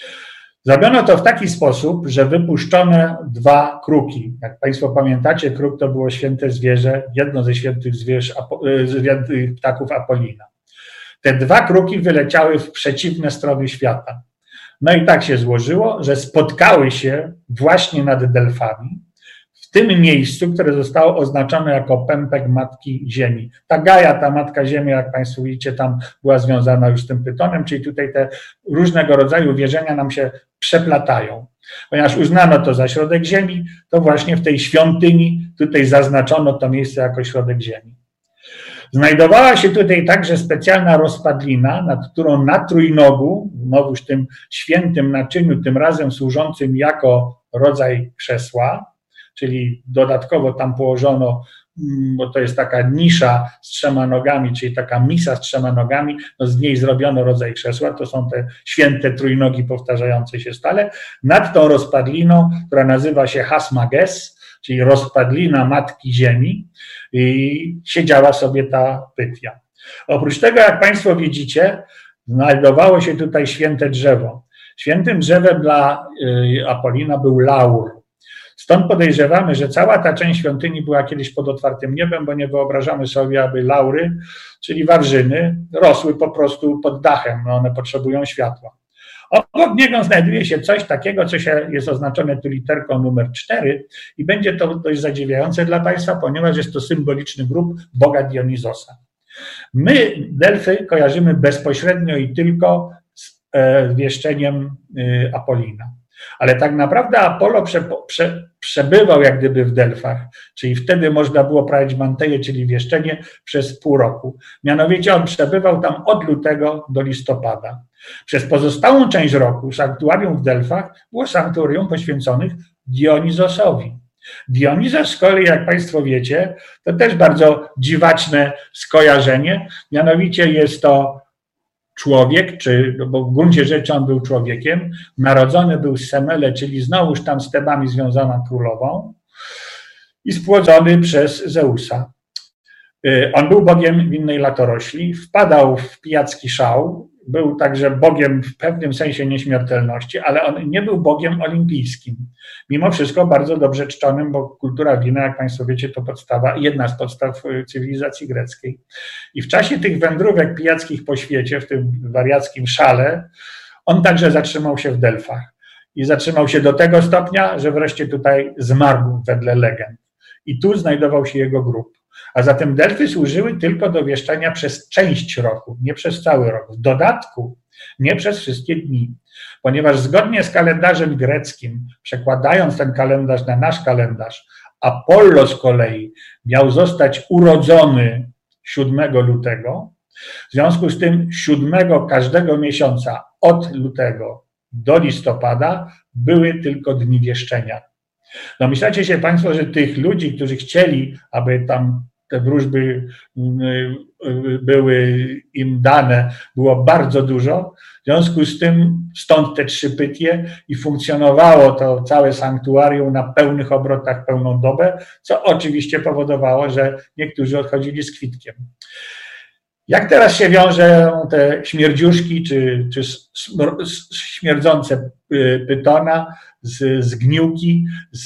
Zrobiono to w taki sposób, że wypuszczono dwa kruki. Jak Państwo pamiętacie, kruk to było święte zwierzę, jedno ze świętych zwierz, świętych ptaków Apolina. Te dwa kruki wyleciały w przeciwne strony świata. No i tak się złożyło, że spotkały się właśnie nad Delfami, w tym miejscu, które zostało oznaczone jako pępek Matki Ziemi. Ta Gaja, ta Matka Ziemi, jak Państwo widzicie, tam była związana już z tym pytonem, czyli tutaj te różnego rodzaju wierzenia nam się przeplatają. Ponieważ uznano to za środek Ziemi, to właśnie w tej świątyni tutaj zaznaczono to miejsce jako środek Ziemi. Znajdowała się tutaj także specjalna rozpadlina, nad którą na trójnogu, znowuż tym świętym naczyniu, tym razem służącym jako rodzaj krzesła, czyli dodatkowo tam położono, bo to jest taka nisza z trzema nogami, czyli taka misa z trzema nogami, no z niej zrobiono rodzaj krzesła, to są te święte trójnogi powtarzające się stale. Nad tą rozpadliną, która nazywa się Hasmages, czyli rozpadlina Matki Ziemi, i siedziała sobie ta pytia. Oprócz tego, jak Państwo widzicie, znajdowało się tutaj święte drzewo. Świętym drzewem dla Apolina był laur. Stąd podejrzewamy, że cała ta część świątyni była kiedyś pod otwartym niebem, bo nie wyobrażamy sobie, aby laury, czyli wawrzyny, rosły po prostu pod dachem, no one potrzebują światła. Obok niego znajduje się coś takiego, co się jest oznaczone tu literką numer cztery i będzie to dość zadziwiające dla Państwa, ponieważ jest to symboliczny grób Boga Dionizosa. My Delfy kojarzymy bezpośrednio i tylko z e, wieszczeniem e, Apolina. Ale tak naprawdę Apollo prze, prze, przebywał jak gdyby w Delfach, czyli wtedy można było prawić manteję, czyli wieszczenie, przez pół roku. Mianowicie on przebywał tam od lutego do listopada. Przez pozostałą część roku sanktuarium w Delfach było sanktuarium poświęconych Dionizosowi. Dionizos z kolei, jak Państwo wiecie, to też bardzo dziwaczne skojarzenie, mianowicie jest to człowiek, czy, no bo w gruncie rzeczy on był człowiekiem, narodzony był z Semele, czyli znowuż tam z Tebami związana królową i spłodzony przez Zeusa. On był bogiem winnej latorośli, wpadał w pijacki szał, był także bogiem w pewnym sensie nieśmiertelności, ale on nie był bogiem olimpijskim. Mimo wszystko bardzo dobrze czczonym, bo kultura wina, jak Państwo wiecie, to podstawa, jedna z podstaw cywilizacji greckiej. I w czasie tych wędrówek pijackich po świecie, w tym wariackim szale, on także zatrzymał się w Delfach. I zatrzymał się do tego stopnia, że wreszcie tutaj zmarł wedle legend. I tu znajdował się jego grób. A zatem Delfy służyły tylko do wieszczenia przez część roku, nie przez cały rok. W dodatku nie przez wszystkie dni, ponieważ zgodnie z kalendarzem greckim, przekładając ten kalendarz na nasz kalendarz, Apollo z kolei miał zostać urodzony siódmego lutego, w związku z tym siódmego każdego miesiąca od lutego do listopada były tylko dni wieszczenia. Domyślacie się Państwo, że tych ludzi, którzy chcieli, aby tam te wróżby były im dane, było bardzo dużo. W związku z tym stąd te trzy pytie i funkcjonowało to całe sanktuarium na pełnych obrotach, pełną dobę, co oczywiście powodowało, że niektórzy odchodzili z kwitkiem. Jak teraz się wiąże te śmierdziuszki czy, czy śmierdzące pytona z, z gniłki, z,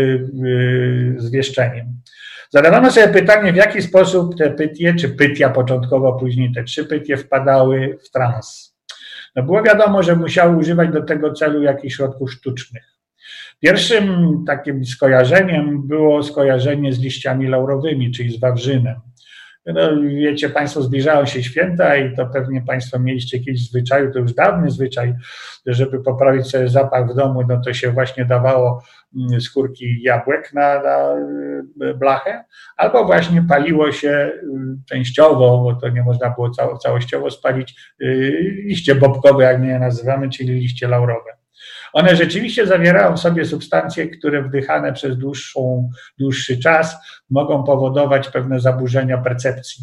z wieszczeniem? Zadawano sobie pytanie, w jaki sposób te pytie, czy pytia początkowo, później te trzy pytie wpadały w trans. No było wiadomo, że musiały używać do tego celu jakichś środków sztucznych. Pierwszym takim skojarzeniem było skojarzenie z liściami laurowymi, czyli z wawrzynem. No, wiecie Państwo, zbliżają się święta i to pewnie Państwo mieliście jakiś zwyczaju, to już dawny zwyczaj, żeby poprawić sobie zapach w domu, no to się właśnie dawało skórki jabłek na, na blachę, albo właśnie paliło się częściowo, bo to nie można było cało, całościowo spalić, liście bobkowe, jak my je nazywamy, czyli liście laurowe. One rzeczywiście zawierają w sobie substancje, które wdychane przez dłuższą, dłuższy czas mogą powodować pewne zaburzenia percepcji.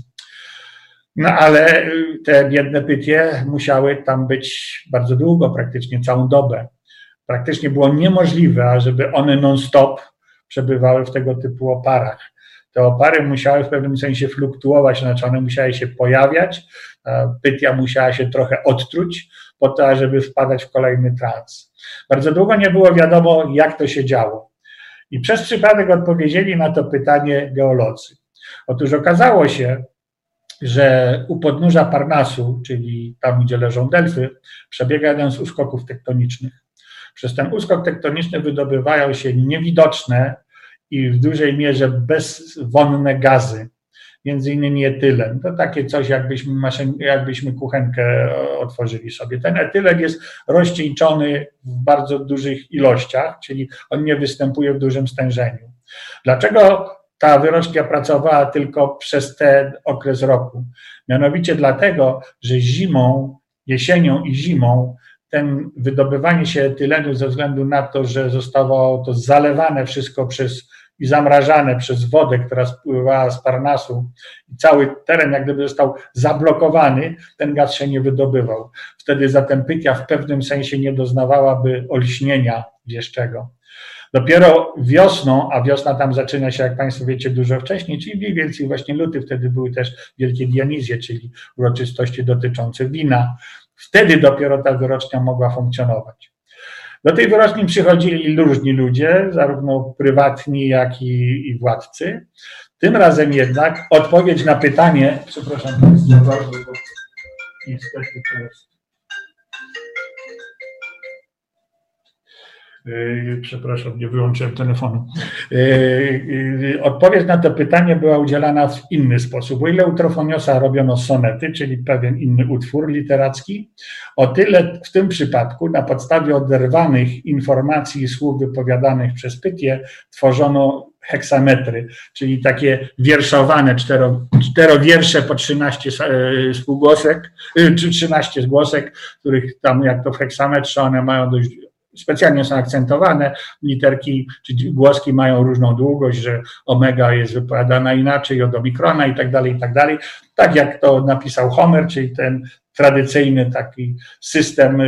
No ale te biedne pytie musiały tam być bardzo długo, praktycznie całą dobę. Praktycznie było niemożliwe, ażeby one non-stop przebywały w tego typu oparach. Te opary musiały w pewnym sensie fluktuować, znaczy one musiały się pojawiać, pytia musiała się trochę odtruć po to, ażeby wpadać w kolejny trans. Bardzo długo nie było wiadomo, jak to się działo. I przez przypadek odpowiedzieli na to pytanie geolodzy. Otóż okazało się, że u podnóża Parnasu, czyli tam, gdzie leżą Delfy, przebiega jeden z uskoków tektonicznych. Przez ten uskok tektoniczny wydobywają się niewidoczne i w dużej mierze bezwonne gazy, między innymi etylen. To takie coś, jakbyśmy, maszyn, jakbyśmy kuchenkę otworzyli sobie. Ten etylen jest rozcieńczony w bardzo dużych ilościach, czyli on nie występuje w dużym stężeniu. Dlaczego ta wyrocznia pracowała tylko przez ten okres roku? Mianowicie dlatego, że zimą, jesienią i zimą ten wydobywanie się etylenu ze względu na to, że zostało to zalewane wszystko przez i zamrażane przez wodę, która spływała z Parnasu i cały teren jak gdyby został zablokowany, ten gaz się nie wydobywał. Wtedy zatem pytia w pewnym sensie nie doznawałaby olśnienia wieszczego. Dopiero wiosną, a wiosna tam zaczyna się, jak Państwo wiecie, dużo wcześniej, czyli mniej więcej właśnie luty, wtedy były też wielkie Dionizje, czyli uroczystości dotyczące wina. Wtedy dopiero ta wyrocznia mogła funkcjonować. Do tej wyroczni przychodzili różni ludzie, zarówno prywatni, jak i, i władcy. Tym razem jednak odpowiedź na pytanie, przepraszam Państwa bardzo, bo niestety to jest. Przepraszam, nie wyłączyłem telefonu. Odpowiedź na to pytanie była udzielana w inny sposób. O ile u Trofoniosa robiono sonety, czyli pewien inny utwór literacki, o tyle w tym przypadku na podstawie oderwanych informacji i słów wypowiadanych przez Pytię tworzono heksametry, czyli takie wierszowane cztero, czterowiersze po trzynaście spółgłosek, czy trzynaście zgłosek, których tam jak to w heksametrze one mają dość specjalnie są akcentowane, literki czy głoski mają różną długość, że omega jest wypowiadana inaczej od omikrona i tak dalej, i tak dalej. Tak jak to napisał Homer, czyli ten tradycyjny taki system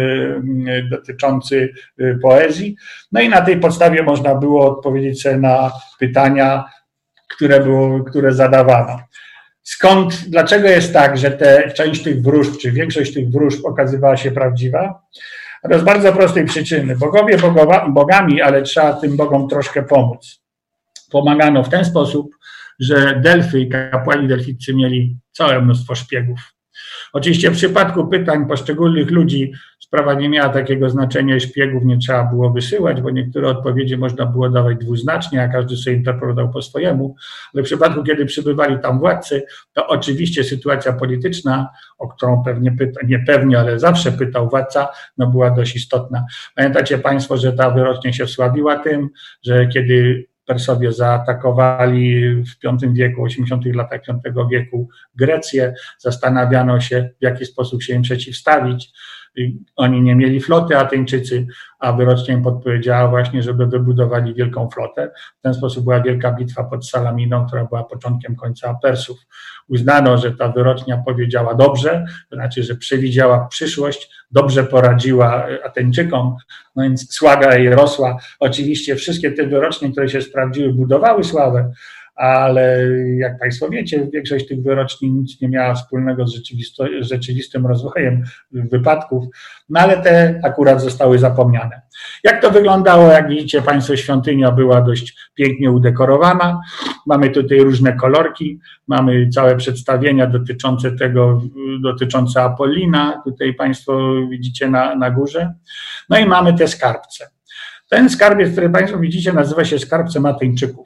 dotyczący poezji. No i na tej podstawie można było odpowiedzieć sobie na pytania, które, było, które zadawano. Skąd, dlaczego jest tak, że te, część tych wróżb, czy większość tych wróżb okazywała się prawdziwa? To z bardzo prostej przyczyny. Bogowie bogowa, bogami, ale trzeba tym bogom troszkę pomóc. Pomagano w ten sposób, że Delfy i kapłani delficcy mieli całe mnóstwo szpiegów. Oczywiście w przypadku pytań poszczególnych ludzi sprawa nie miała takiego znaczenia i szpiegów nie trzeba było wysyłać, bo niektóre odpowiedzi można było dawać dwuznacznie, a każdy sobie interpretował po swojemu. Ale w przypadku, kiedy przybywali tam władcy, to oczywiście sytuacja polityczna, o którą pewnie pyta, nie pewnie, ale zawsze pytał władca, no była dość istotna. Pamiętacie Państwo, że ta wyrocznie się wsławiła tym, że kiedy Persowie zaatakowali w piątym wieku, osiemdziesiątych latach piątego wieku Grecję, zastanawiano się, w jaki sposób się im przeciwstawić. Oni nie mieli floty, Ateńczycy, a wyrocznia im podpowiedziała właśnie, żeby wybudowali wielką flotę. W ten sposób była wielka bitwa pod Salaminą, która była początkiem końca Persów. Uznano, że ta wyrocznia powiedziała dobrze, to znaczy, że przewidziała przyszłość, dobrze poradziła Ateńczykom, no więc sława jej rosła. Oczywiście wszystkie te wyrocznie, które się sprawdziły, budowały sławę, ale jak Państwo wiecie, większość tych wyroczni nic nie miała wspólnego z rzeczywistym rozwojem wypadków, no ale te akurat zostały zapomniane. Jak to wyglądało? Jak widzicie Państwo, świątynia była dość pięknie udekorowana. Mamy tutaj różne kolorki, mamy całe przedstawienia dotyczące tego, dotyczące Apollina, tutaj Państwo widzicie na, na górze. No i mamy te skarbce. Ten skarbiec, który Państwo widzicie, nazywa się skarbcem Ateńczyków.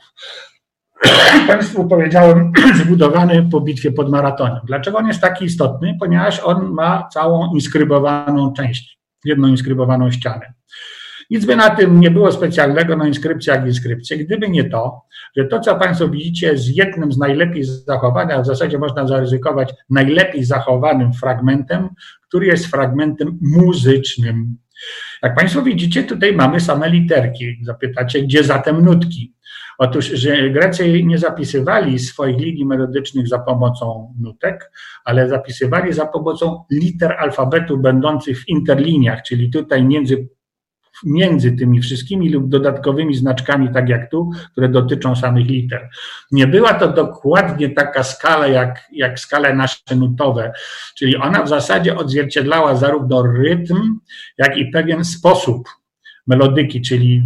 Państwu powiedziałem, zbudowany po bitwie pod Maratonem. Dlaczego on jest taki istotny? Ponieważ on ma całą inskrybowaną część, jedną inskrybowaną ścianę. Nic by na tym nie było specjalnego, no inskrypcja jak inskrypcja, gdyby nie to, że to, co Państwo widzicie, jest jednym z najlepiej zachowanych, a w zasadzie można zaryzykować najlepiej zachowanym fragmentem, który jest fragmentem muzycznym. Jak Państwo widzicie, tutaj mamy same literki. Zapytacie, gdzie zatem nutki? Otóż, że Grecy nie zapisywali swoich linii melodycznych za pomocą nutek, ale zapisywali za pomocą liter alfabetu będących w interliniach, czyli tutaj między, między tymi wszystkimi lub dodatkowymi znaczkami, tak jak tu, które dotyczą samych liter. Nie była to dokładnie taka skala jak, jak skale nasze nutowe, czyli ona w zasadzie odzwierciedlała zarówno rytm, jak i pewien sposób melodyki, czyli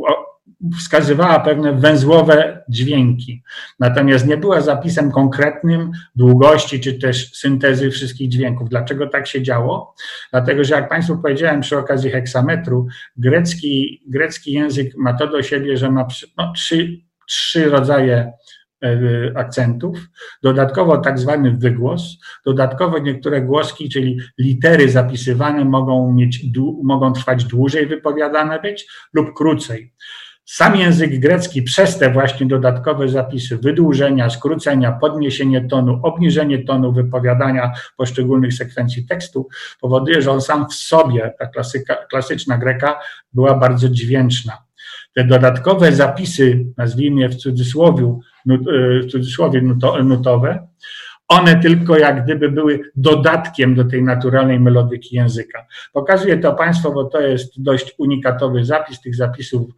wskazywała pewne węzłowe dźwięki. Natomiast nie była zapisem konkretnym długości czy też syntezy wszystkich dźwięków. Dlaczego tak się działo? Dlatego, że jak Państwu powiedziałem przy okazji heksametru, grecki, grecki język ma to do siebie, że ma no, trzy, trzy rodzaje akcentów, dodatkowo tak zwany wygłos, dodatkowo niektóre głoski, czyli litery zapisywane mogą mieć, mogą trwać dłużej wypowiadane być lub krócej. Sam język grecki przez te właśnie dodatkowe zapisy, wydłużenia, skrócenia, podniesienie tonu, obniżenie tonu wypowiadania poszczególnych sekwencji tekstu powoduje, że on sam w sobie, ta klasyka, klasyczna greka, była bardzo dźwięczna. Te dodatkowe zapisy, nazwijmy je w cudzysłowie, w cudzysłowie nutowe, one tylko jak gdyby były dodatkiem do tej naturalnej melodyki języka. Pokazuję to Państwu, bo to jest dość unikatowy zapis. Tych zapisów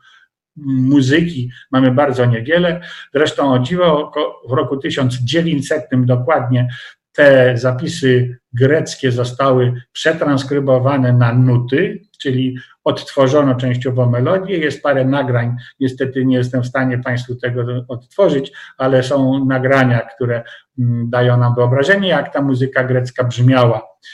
muzyki mamy bardzo niewiele. Zresztą o dziwo w roku tysiąc dziewięćsetnym dokładnie te zapisy greckie zostały przetranskrybowane na nuty, czyli odtworzono częściowo melodię. Jest parę nagrań, niestety nie jestem w stanie Państwu tego odtworzyć, ale są nagrania, które dają nam wyobrażenie, jak ta muzyka grecka brzmiała.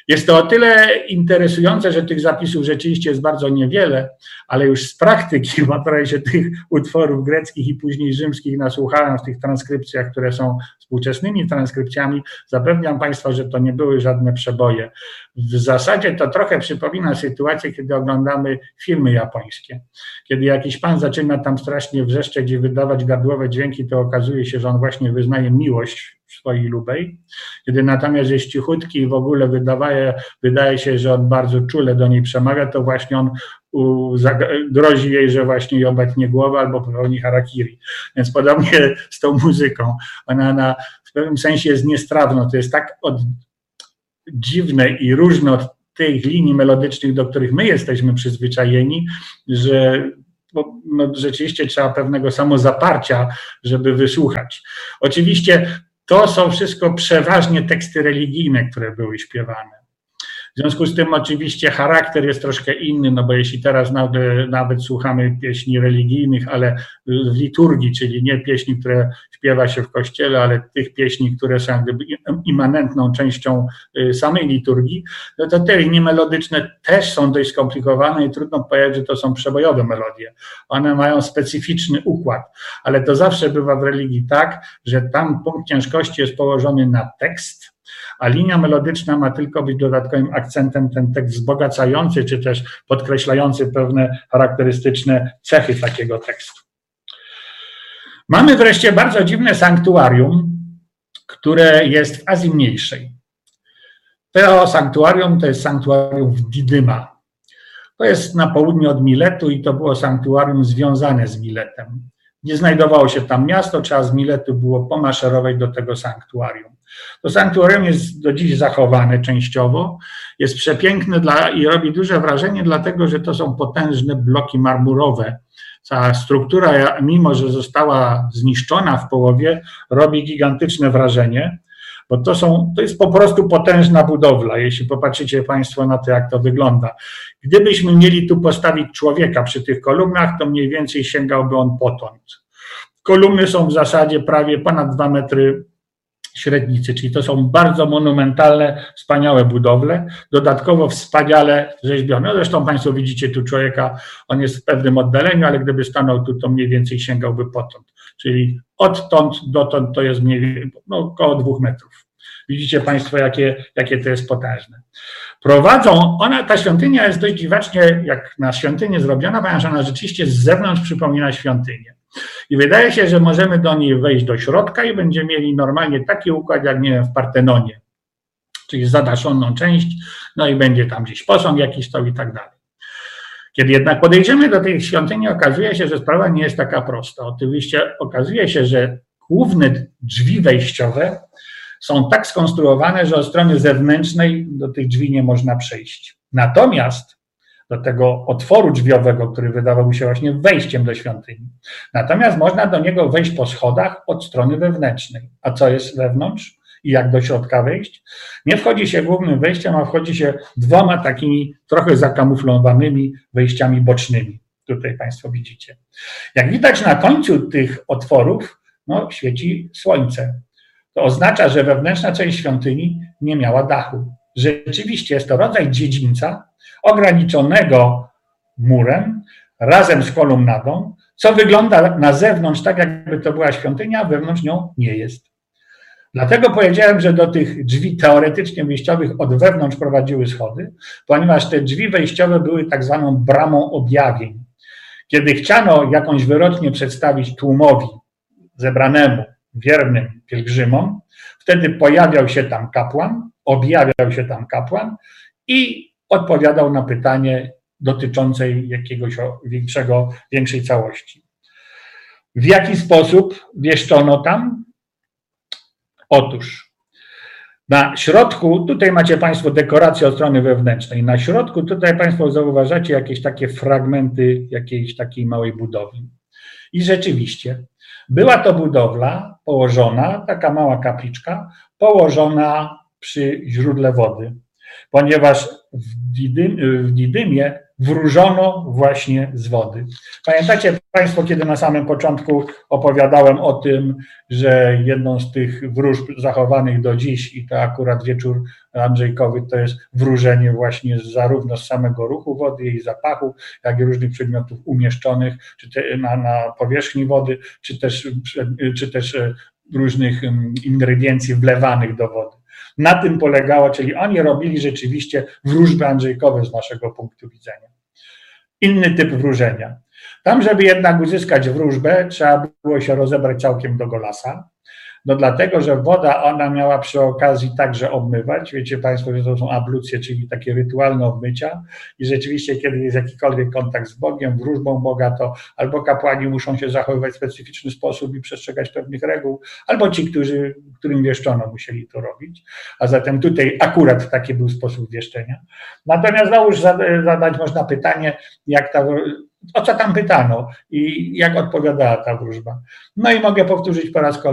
Jest to o tyle interesujące, że tych zapisów rzeczywiście jest bardzo niewiele, ale już z praktyki, bo trochę się tych utworów greckich i później rzymskich nasłuchałem w tych transkrypcjach, które są współczesnymi transkrypcjami, zapewniam Państwa, że to nie były żadne przeboje. W zasadzie to trochę przypomina sytuację, kiedy oglądamy filmy japońskie. Kiedy jakiś pan zaczyna tam strasznie wrzeszczeć i wydawać gardłowe dźwięki, to okazuje się, że on właśnie wyznaje miłość swojej lubej. Kiedy natomiast jest cichutki i w ogóle wydaje, wydaje się, że on bardzo czule do niej przemawia, to właśnie on u, grozi jej, że właśnie jej obetnie głowę albo popełni harakiri. Więc podobnie z tą muzyką. Ona na, w pewnym sensie jest niestrawna. To jest tak od, dziwne i różne od tych linii melodycznych, do których my jesteśmy przyzwyczajeni, że no, rzeczywiście trzeba pewnego samozaparcia, żeby wysłuchać. Oczywiście to są wszystko przeważnie teksty religijne, które były śpiewane. W związku z tym oczywiście charakter jest troszkę inny, no bo jeśli teraz nawet, nawet słuchamy pieśni religijnych, ale w liturgii, czyli nie pieśni, które śpiewa się w kościele, ale tych pieśni, które są jak gdyby immanentną częścią samej liturgii, no to te linie melodyczne też są dość skomplikowane i trudno powiedzieć, że to są przebojowe melodie. One mają specyficzny układ, ale to zawsze bywa w religii tak, że tam punkt ciężkości jest położony na tekst, a linia melodyczna ma tylko być dodatkowym akcentem, ten tekst wzbogacający, czy też podkreślający pewne charakterystyczne cechy takiego tekstu. Mamy wreszcie bardzo dziwne sanktuarium, które jest w Azji Mniejszej. To sanktuarium to jest sanktuarium w Didyma. To jest na południe od Miletu i to było sanktuarium związane z Miletem. Nie znajdowało się tam miasto, trzeba z Miletu było pomaszerować do tego sanktuarium. To sanktuarium jest do dziś zachowane częściowo, jest przepiękne dla, i robi duże wrażenie, dlatego że to są potężne bloki marmurowe. Cała struktura, mimo że została zniszczona w połowie, robi gigantyczne wrażenie, bo to, są, to jest po prostu potężna budowla, jeśli popatrzycie Państwo na to, jak to wygląda. Gdybyśmy mieli tu postawić człowieka przy tych kolumnach, to mniej więcej sięgałby on potąd. Kolumny są w zasadzie prawie ponad dwa metry średnicy, czyli to są bardzo monumentalne, wspaniałe budowle, dodatkowo wspaniale rzeźbione. Zresztą Państwo widzicie tu człowieka, on jest w pewnym oddaleniu, ale gdyby stanął tu, to mniej więcej sięgałby potąd. Czyli odtąd dotąd to jest mniej więcej no, około dwóch metrów. Widzicie Państwo, jakie, jakie to jest potężne. Prowadzą, ona, ta świątynia jest dość dziwacznie, jak na świątynię zrobiona, ponieważ ona rzeczywiście z zewnątrz przypomina świątynię. I wydaje się, że możemy do niej wejść do środka i będziemy mieli normalnie taki układ, jak nie wiem, w Partenonie, czyli zadaszoną część, no i będzie tam gdzieś posąg jakiś stał i tak dalej. Kiedy jednak podejdziemy do tej świątyni, okazuje się, że sprawa nie jest taka prosta. Oczywiście okazuje się, że główne drzwi wejściowe są tak skonstruowane, że od strony zewnętrznej do tych drzwi nie można przejść. Natomiast do tego otworu drzwiowego, który wydawał mi się właśnie wejściem do świątyni. Natomiast można do niego wejść po schodach od strony wewnętrznej. A co jest wewnątrz i jak do środka wejść? Nie wchodzi się głównym wejściem, a wchodzi się dwoma takimi trochę zakamuflowanymi wejściami bocznymi. Tutaj Państwo widzicie. Jak widać na końcu tych otworów, no, świeci słońce. To oznacza, że wewnętrzna część świątyni nie miała dachu. Rzeczywiście jest to rodzaj dziedzińca ograniczonego murem razem z kolumnadą, co wygląda na zewnątrz tak, jakby to była świątynia, a wewnątrz nią nie jest. Dlatego powiedziałem, że do tych drzwi teoretycznie wyjściowych od wewnątrz prowadziły schody, ponieważ te drzwi wejściowe były tak zwaną bramą objawień. Kiedy chciano jakąś wyrocznię przedstawić tłumowi zebranemu, wiernym pielgrzymom, wtedy pojawiał się tam kapłan, objawiał się tam kapłan i odpowiadał na pytanie dotyczące jakiegoś większego, większej całości. W jaki sposób wieszczono tam? Otóż na środku, tutaj macie Państwo dekorację od strony wewnętrznej, na środku tutaj Państwo zauważacie jakieś takie fragmenty jakiejś takiej małej budowli. I rzeczywiście była to budowla położona, taka mała kapliczka, położona przy źródle wody. ponieważ w, Didym, w Didymie wróżono właśnie z wody. Pamiętacie Państwo, kiedy na samym początku opowiadałem o tym, że jedną z tych wróżb zachowanych do dziś, i to akurat wieczór Andrzejkowy, to jest wróżenie właśnie zarówno z samego ruchu wody, jej zapachu, jak i różnych przedmiotów umieszczonych czy te, na, na powierzchni wody, czy też, czy też różnych ingrediencji wlewanych do wody. Na tym polegało, czyli oni robili rzeczywiście wróżby Andrzejkowe z naszego punktu widzenia. Inny typ wróżenia. Tam, żeby jednak uzyskać wróżbę, trzeba było się rozebrać całkiem do golasa. No dlatego, że woda ona miała przy okazji także obmywać. Wiecie Państwo, że to są ablucje, czyli takie rytualne obmycia. I rzeczywiście, kiedy jest jakikolwiek kontakt z Bogiem, wróżbą Boga, to albo kapłani muszą się zachowywać w specyficzny sposób i przestrzegać pewnych reguł, albo ci, którzy, którym wieszczono, musieli to robić. A zatem tutaj akurat taki był sposób wieszczenia. Natomiast załóż zadać można pytanie, jak ta, o co tam pytano i jak odpowiadała ta wróżba. No i mogę powtórzyć po raz kolejny.